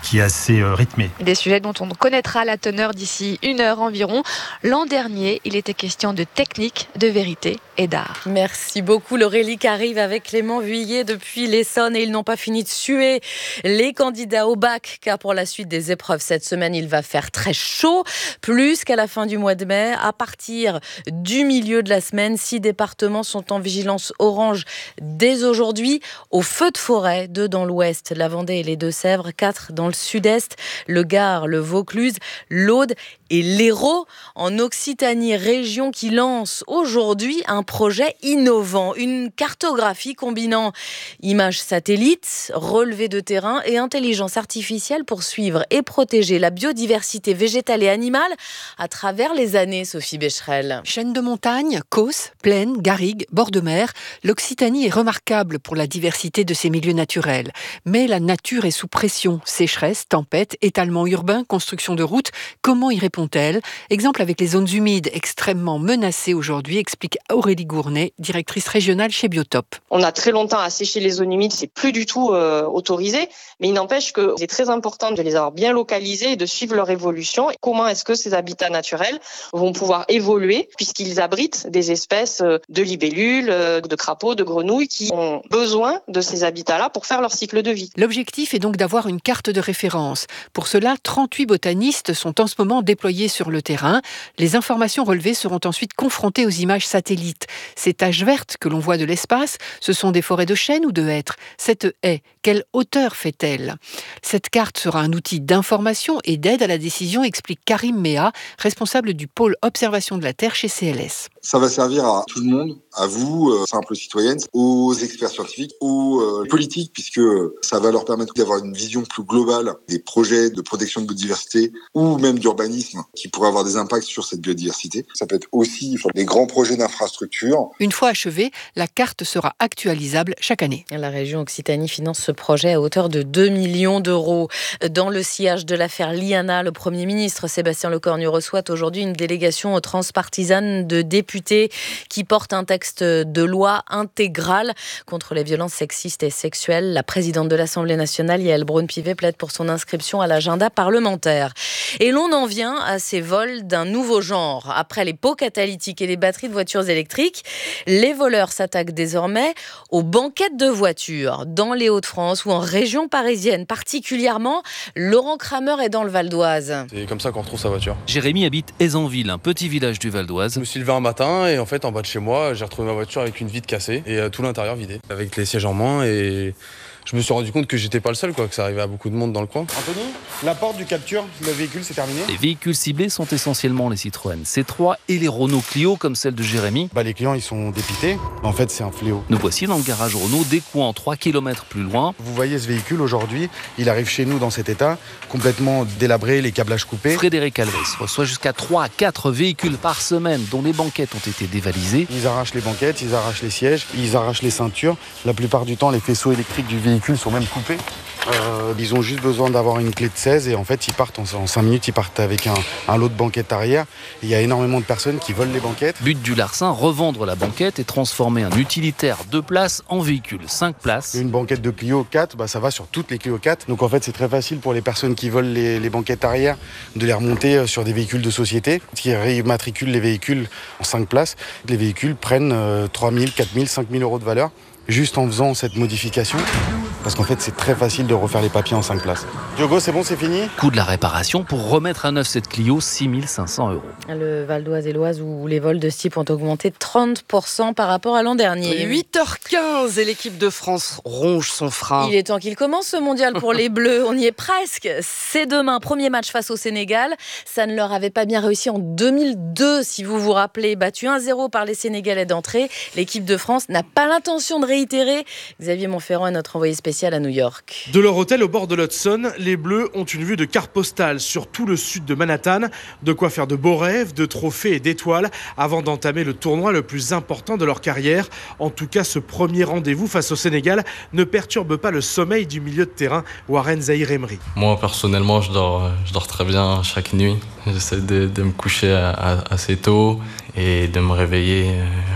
qui est assez rythmé. Des sujets dont on connaîtra la teneur d'ici 1 heure environ. L'an dernier, il était question de technique, de vérité et d'art. Merci beaucoup Laurélie qui arrive avec Clément Vuillet depuis l'Essonne et ils n'ont pas fini de suer les candidats au bac car pour la suite des épreuves cette semaine il va faire très chaud, plus qu'à la fin du mois de mai. À partir du milieu de la semaine, 6 départements sont en vigilance orange dès aujourd'hui. Au feu de forêt, 2 dans l'ouest, la Vendée et les Deux-Sèvres, 4 dans le sud-est, le Gard, le Vaucluse, l'Aude et l'Hérault. En Occitanie, région qui lance aujourd'hui un projet innovant, une cartographie combinant images satellites, relevés de terrain et intelligence artificielle pour suivre et protéger la biodiversité végétale et animale à travers les années, Sophie Becherel. Chaîne de montagnes, causses, plaines, garrigues, bords de mer, l'Occitanie est remarquable pour la diversité de ses milieux naturels. Mais la nature est sous pression, sécheresse, tempêtes, étalement urbain, construction de routes. Comment y répond-elle ? Exemple avec les zones humides extrêmement menacées aujourd'hui, explique Aurélie Gournay, directrice régionale chez Biotop. On a très longtemps asséché les zones humides, c'est plus du tout autorisé, mais il n'empêche que c'est très important de les avoir bien localisés et de suivre leur évolution. Comment est-ce que ces habitats naturels vont pouvoir évoluer puisqu'ils abritent des espèces de libellules, de crapauds, de grenouilles qui ont besoin de ces habitats-là pour faire leur cycle de vie. L'objectif est donc d'avoir une carte de référence. Pour cela, 38 botanistes sont en ce moment déployés sur le terrain. Les informations relevées seront ensuite confrontées aux images satellites. Ces taches vertes que l'on voit de l'espace, ce sont des forêts de chênes ou de hêtres. Cette haie, quelle hauteur fait-elle ? Cette carte sera un outil d'information et d'aide à la décision, explique Karim Méa, responsable du pôle observation de la Terre chez CLS. Ça va servir à tout le monde, à vous, simples citoyennes, aux experts scientifiques, aux politiques, puisque ça va leur permettre d'avoir une vision plus globale des projets de protection de biodiversité ou même d'urbanisme qui pourraient avoir des impacts sur cette biodiversité. Ça peut être aussi sur des grands projets d'infrastructure. Une fois achevée, la carte sera actualisable chaque année. La région Occitanie finance ce projet à hauteur de 2 millions d'euros. Dans le sillage de l'affaire Liana, le Premier ministre Sébastien Lecornu reçoit aujourd'hui une délégation transpartisane de députés qui porte un texte de loi intégral contre les violences sexistes et sexuelles. La présidente de l'Assemblée nationale, Yaël Braun-Pivet, plaide pour son inscription à l'agenda parlementaire. Et l'on en vient à ces vols d'un nouveau genre. Après les pots catalytiques et les batteries de voitures électriques, les voleurs s'attaquent désormais aux banquettes de voitures. Dans les Hauts-de-France ou en région parisienne particulièrement, Laurent Kramer est dans le Val d'Oise. C'est comme ça qu'on retrouve sa voiture. Jérémy habite Aisanville, un petit village du Val d'Oise. Je me suis levé un matin et en fait en bas de chez moi, j'ai retrouvé ma voiture avec une vitre cassée et tout l'intérieur vidé, avec les sièges en main et je me suis rendu compte que j'étais pas le seul, que ça arrivait à beaucoup de monde dans le coin. Anthony, la porte du capture, le véhicule c'est terminé. Les véhicules ciblés sont essentiellement les Citroën C3 et les Renault Clio comme celle de Jérémy. Les clients ils sont dépités, en fait c'est un fléau. Nous voici dans le garage Renault, découpant 3 km plus loin. Vous voyez ce véhicule aujourd'hui, il arrive chez nous dans cet état, complètement délabré, les câblages coupés. Frédéric Alves reçoit jusqu'à 3 à 4 véhicules par semaine dont les banquettes ont été dévalisées. Ils arrachent les banquettes, ils arrachent les sièges, ils arrachent les ceintures. La plupart du temps les faisceaux électriques du véhicule sont même coupés. Ils ont juste besoin d'avoir une clé de 16 et en fait ils partent en 5 minutes, ils partent avec un lot de banquettes arrière. Il y a énormément de personnes qui volent les banquettes. But du larcin, revendre la banquette et transformer un utilitaire 2 places en véhicule 5 places. Une banquette de Clio 4, ça va sur toutes les Clio 4. Donc en fait c'est très facile pour les personnes qui volent les banquettes arrière de les remonter sur des véhicules de société qui réimmatriculent les véhicules en 5 places. Les véhicules prennent 3 000, 4 000, 5 000 euros de valeur juste en faisant cette modification. Parce qu'en fait, c'est très facile de refaire les papiers en 5 places. Diogo, c'est bon, c'est fini ? Coût de la réparation pour remettre à neuf cette Clio, 6 500 €. Le Val d'Oise et l'Oise où les vols de ce type ont augmenté de 30% par rapport à l'an dernier. 8h15 et l'équipe de France ronge son frein. Il est temps qu'il commence ce mondial pour les Bleus. On y est presque. C'est demain, premier match face au Sénégal. Ça ne leur avait pas bien réussi en 2002, si vous vous rappelez. Battu 1-0 par les Sénégalais d'entrée. L'équipe de France n'a pas l'intention de réitérer. Xavier Montferrand est notre envoyé spécial à New York. De leur hôtel au bord de l'Hudson, les Bleus ont une vue de carte postale sur tout le sud de Manhattan. De quoi faire de beaux rêves, de trophées et d'étoiles avant d'entamer le tournoi le plus important de leur carrière. En tout cas, ce premier rendez-vous face au Sénégal ne perturbe pas le sommeil du milieu de terrain Warren Zahir Emery. Moi, personnellement, je dors très bien chaque nuit. J'essaie de me coucher assez tôt et de me réveiller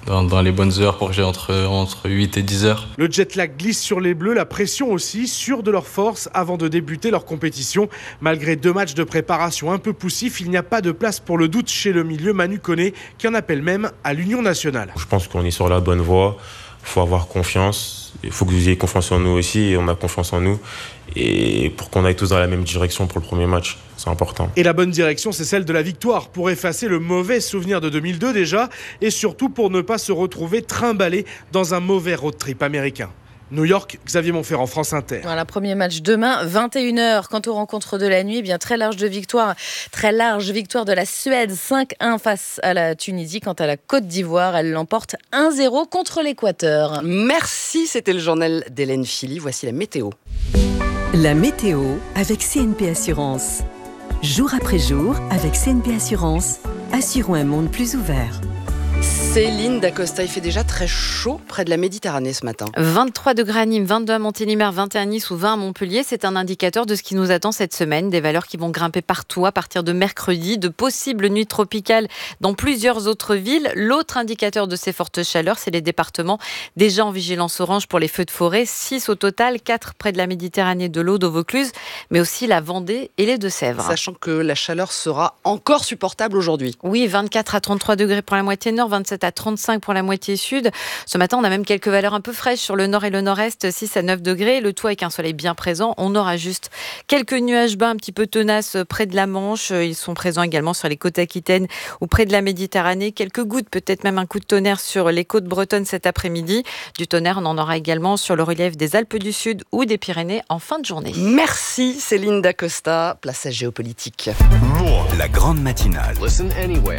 dans les bonnes heures pour que j'ai entre 8 et 10 heures. Le jet lag glisse sur les Bleus, la pression aussi, sûrs de leur force avant de débuter leur compétition. Malgré 2 matchs de préparation un peu poussifs, il n'y a pas de place pour le doute chez le milieu Manu Koné, qui en appelle même à l'union nationale. Je pense qu'on est sur la bonne voie, il faut avoir confiance, il faut que vous ayez confiance en nous aussi, et on a confiance en nous, et pour qu'on aille tous dans la même direction pour le premier match. C'est important. Et la bonne direction, c'est celle de la victoire, pour effacer le mauvais souvenir de 2002 déjà, et surtout pour ne pas se retrouver trimballé dans un mauvais road trip américain. New York, Xavier Montferrand, France Inter. Voilà, premier match demain, 21h. Quant aux rencontres de la nuit, bien très large victoire de la Suède, 5-1 face à la Tunisie. Quant à la Côte d'Ivoire, elle l'emporte 1-0 contre l'Équateur. Merci, c'était le journal d'Hélène Philly. Voici la météo. La météo avec CNP Assurance. Jour après jour, avec CNP Assurance, assurons un monde plus ouvert. Céline Dacosta, il fait déjà très chaud près de la Méditerranée ce matin. 23 degrés à Nîmes, 22 à Montélimar, 21 à Nice ou 20 à Montpellier. C'est un indicateur de ce qui nous attend cette semaine. Des valeurs qui vont grimper partout à partir de mercredi. De possibles nuits tropicales dans plusieurs autres villes. L'autre indicateur de ces fortes chaleurs, c'est les départements déjà en vigilance orange pour les feux de forêt. 6 au total, 4 près de la Méditerranée, de l'Aude au Vaucluse, mais aussi la Vendée et les Deux-Sèvres. Sachant que la chaleur sera encore supportable aujourd'hui. Oui, 24 à 33 degrés pour la moitié nord, 27 à 35 pour la moitié sud. Ce matin, on a même quelques valeurs un peu fraîches sur le nord et le nord-est, 6 à 9 degrés. Le tout avec un soleil bien présent. On aura juste quelques nuages bas un petit peu tenaces près de la Manche. Ils sont présents également sur les côtes aquitaines ou près de la Méditerranée. Quelques gouttes, peut-être même un coup de tonnerre sur les côtes bretonnes cet après-midi. Du tonnerre, on en aura également sur le relief des Alpes du Sud ou des Pyrénées en fin de journée. Merci Céline Dacosta. Place à Géopolitique. La grande matinale. Listen anywhere.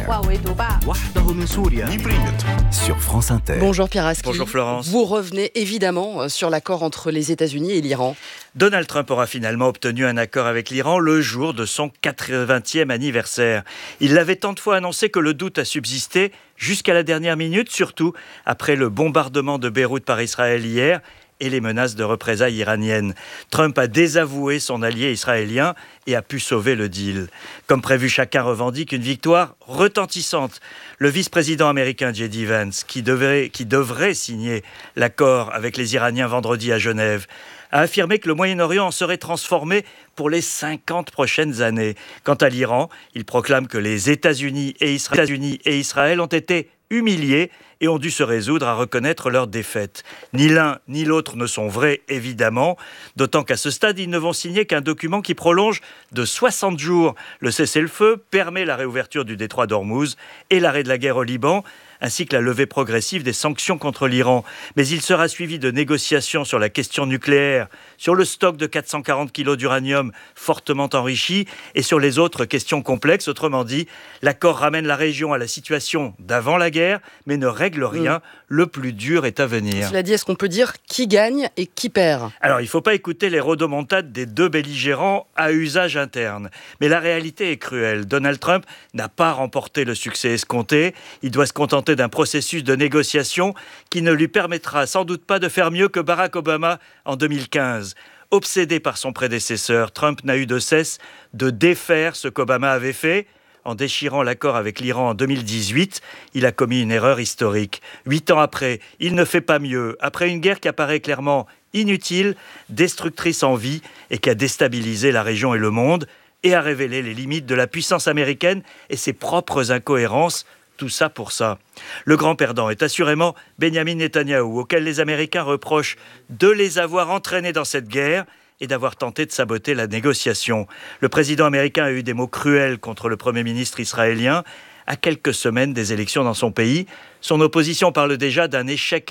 Sur France Inter. Bonjour Pierre Aski. Bonjour Florence. Vous revenez évidemment sur l'accord entre les États-Unis et l'Iran. Donald Trump aura finalement obtenu un accord avec l'Iran le jour de son 80e anniversaire. Il l'avait tant de fois annoncé que le doute a subsisté jusqu'à la dernière minute, surtout après le bombardement de Beyrouth par Israël hier et les menaces de représailles iraniennes. Trump a désavoué son allié israélien et a pu sauver le deal. Comme prévu, chacun revendique une victoire retentissante. Le vice-président américain J.D. Vance, qui devrait signer l'accord avec les Iraniens vendredi à Genève, a affirmé que le Moyen-Orient en serait transformé pour les 50 prochaines années. Quant à l'Iran, il proclame que les États-Unis et Israël ont été humiliés et ont dû se résoudre à reconnaître leur défaite. Ni l'un ni l'autre ne sont vrais, évidemment, d'autant qu'à ce stade, ils ne vont signer qu'un document qui prolonge de 60 jours le cessez-le-feu, permet la réouverture du détroit d'Ormuz et l'arrêt de la guerre au Liban, ainsi que la levée progressive des sanctions contre l'Iran. Mais il sera suivi de négociations sur la question nucléaire, sur le stock de 440 kg d'uranium fortement enrichi et sur les autres questions complexes. Autrement dit, l'accord ramène la région à la situation d'avant la guerre, mais ne règle rien. Le plus dur est à venir. Cela dit, est-ce qu'on peut dire qui gagne et qui perd ? Alors, il ne faut pas écouter les rodomontades des deux belligérants à usage interne. Mais la réalité est cruelle. Donald Trump n'a pas remporté le succès escompté. Il doit se contenter d'un processus de négociation qui ne lui permettra sans doute pas de faire mieux que Barack Obama en 2015. Obsédé par son prédécesseur, Trump n'a eu de cesse de défaire ce qu'Obama avait fait. En déchirant l'accord avec l'Iran en 2018, il a commis une erreur historique. 8 ans après, il ne fait pas mieux. Après une guerre qui apparaît clairement inutile, destructrice en vie et qui a déstabilisé la région et le monde et a révélé les limites de la puissance américaine et ses propres incohérences. Tout ça pour ça. Le grand perdant est assurément Benjamin Netanyahou, auquel les Américains reprochent de les avoir entraînés dans cette guerre et d'avoir tenté de saboter la négociation. Le président américain a eu des mots cruels contre le Premier ministre israélien à quelques semaines des élections dans son pays. Son opposition parle déjà d'un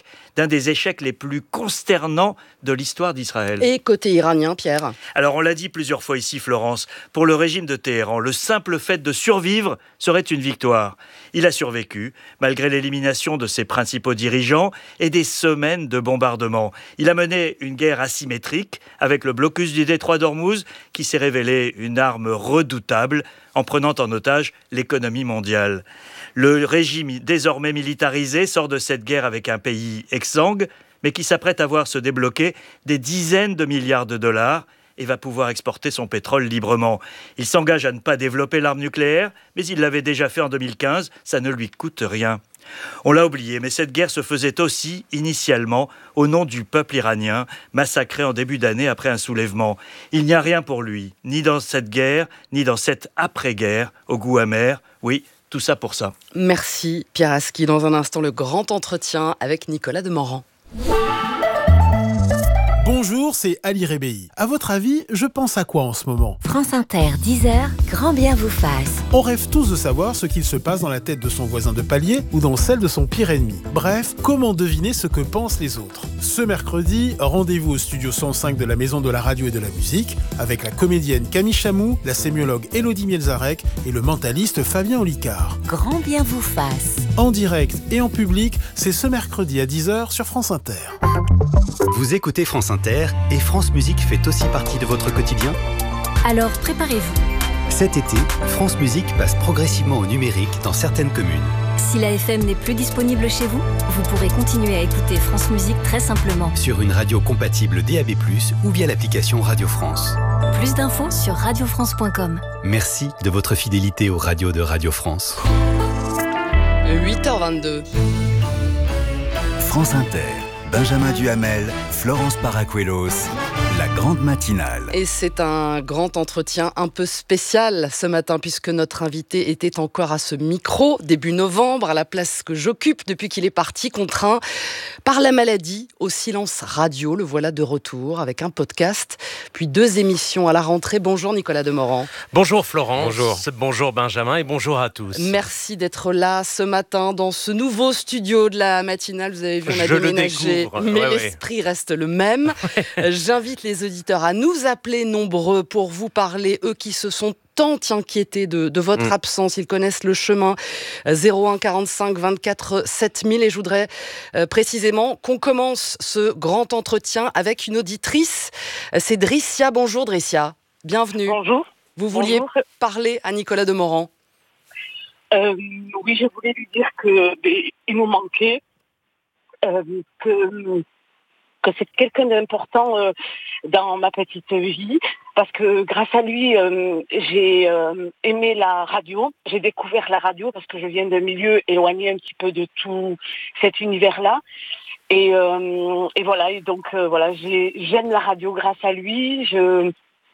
des échecs les plus consternants de l'histoire d'Israël. Et côté iranien, Pierre ? Alors on l'a dit plusieurs fois ici, Florence, pour le régime de Téhéran, le simple fait de survivre serait une victoire. Il a survécu, malgré l'élimination de ses principaux dirigeants et des semaines de bombardements. Il a mené une guerre asymétrique avec le blocus du détroit d'Ormuz, qui s'est révélé une arme redoutable en prenant en otage l'économie mondiale. Le régime désormais militarisé sort de cette guerre avec un pays exsangue, mais qui s'apprête à voir se débloquer des dizaines de milliards de dollars et va pouvoir exporter son pétrole librement. Il s'engage à ne pas développer l'arme nucléaire, mais il l'avait déjà fait en 2015, ça ne lui coûte rien. On l'a oublié, mais cette guerre se faisait aussi, initialement, au nom du peuple iranien, massacré en début d'année après un soulèvement. Il n'y a rien pour lui, ni dans cette guerre, ni dans cette après-guerre, au goût amer. Oui, tout ça pour ça. Merci Pierre Aski. Dans un instant, le grand entretien avec Nicolas Demorand. Bonjour, c'est Ali Rebéi. À votre avis, je pense à quoi en ce moment ? France Inter, 10h, grand bien vous fasse. On rêve tous de savoir ce qu'il se passe dans la tête de son voisin de palier ou dans celle de son pire ennemi. Bref, comment deviner ce que pensent les autres ? Ce mercredi, rendez-vous au studio 105 de la Maison de la Radio et de la Musique avec la comédienne Camille Chamou, la sémiologue Élodie Mielzarek et le mentaliste Fabien Olicard. Grand bien vous fasse. En direct et en public, c'est ce mercredi à 10h sur France Inter. Vous écoutez France Inter et France Musique fait aussi partie de votre quotidien ? Alors préparez-vous. Cet été, France Musique passe progressivement au numérique dans certaines communes. Si la FM n'est plus disponible chez vous, vous pourrez continuer à écouter France Musique très simplement. Sur une radio compatible DAB+, ou via l'application Radio France. Plus d'infos sur radiofrance.com. Merci de votre fidélité aux radios de Radio France. 8h22. France Inter. Benjamin Duhamel, Florence Paracuelos, la grande matinale. Et c'est un grand entretien un peu spécial ce matin puisque notre invité était encore à ce micro début novembre à la place que j'occupe depuis qu'il est parti, contraint par la maladie au silence radio. Le voilà de retour avec un podcast puis 2 émissions à la rentrée. Bonjour Nicolas Demorand. Bonjour Florence. Bonjour. Bonjour Benjamin et bonjour à tous. Merci d'être là ce matin dans ce nouveau studio de la matinale. Vous avez vu, on a déménagé. Mais l'esprit reste le même. J'invite les auditeurs à nous appeler nombreux pour vous parler, eux qui se sont tant inquiétés de votre absence. Ils connaissent le chemin 01 45 24 7000 et je voudrais précisément qu'on commence ce grand entretien avec une auditrice. C'est Dricia. Bonjour Dricia. Bienvenue. Bonjour. Vous vouliez parler à Nicolas Demorand. Oui, je voulais lui dire qu'il nous manquait. Que c'est quelqu'un d'important dans ma petite vie parce que grâce à lui j'ai aimé la radio, j'ai découvert la radio parce que je viens d'un milieu éloigné un petit peu de tout cet univers-là et voilà, et donc voilà, j'aime la radio grâce à lui,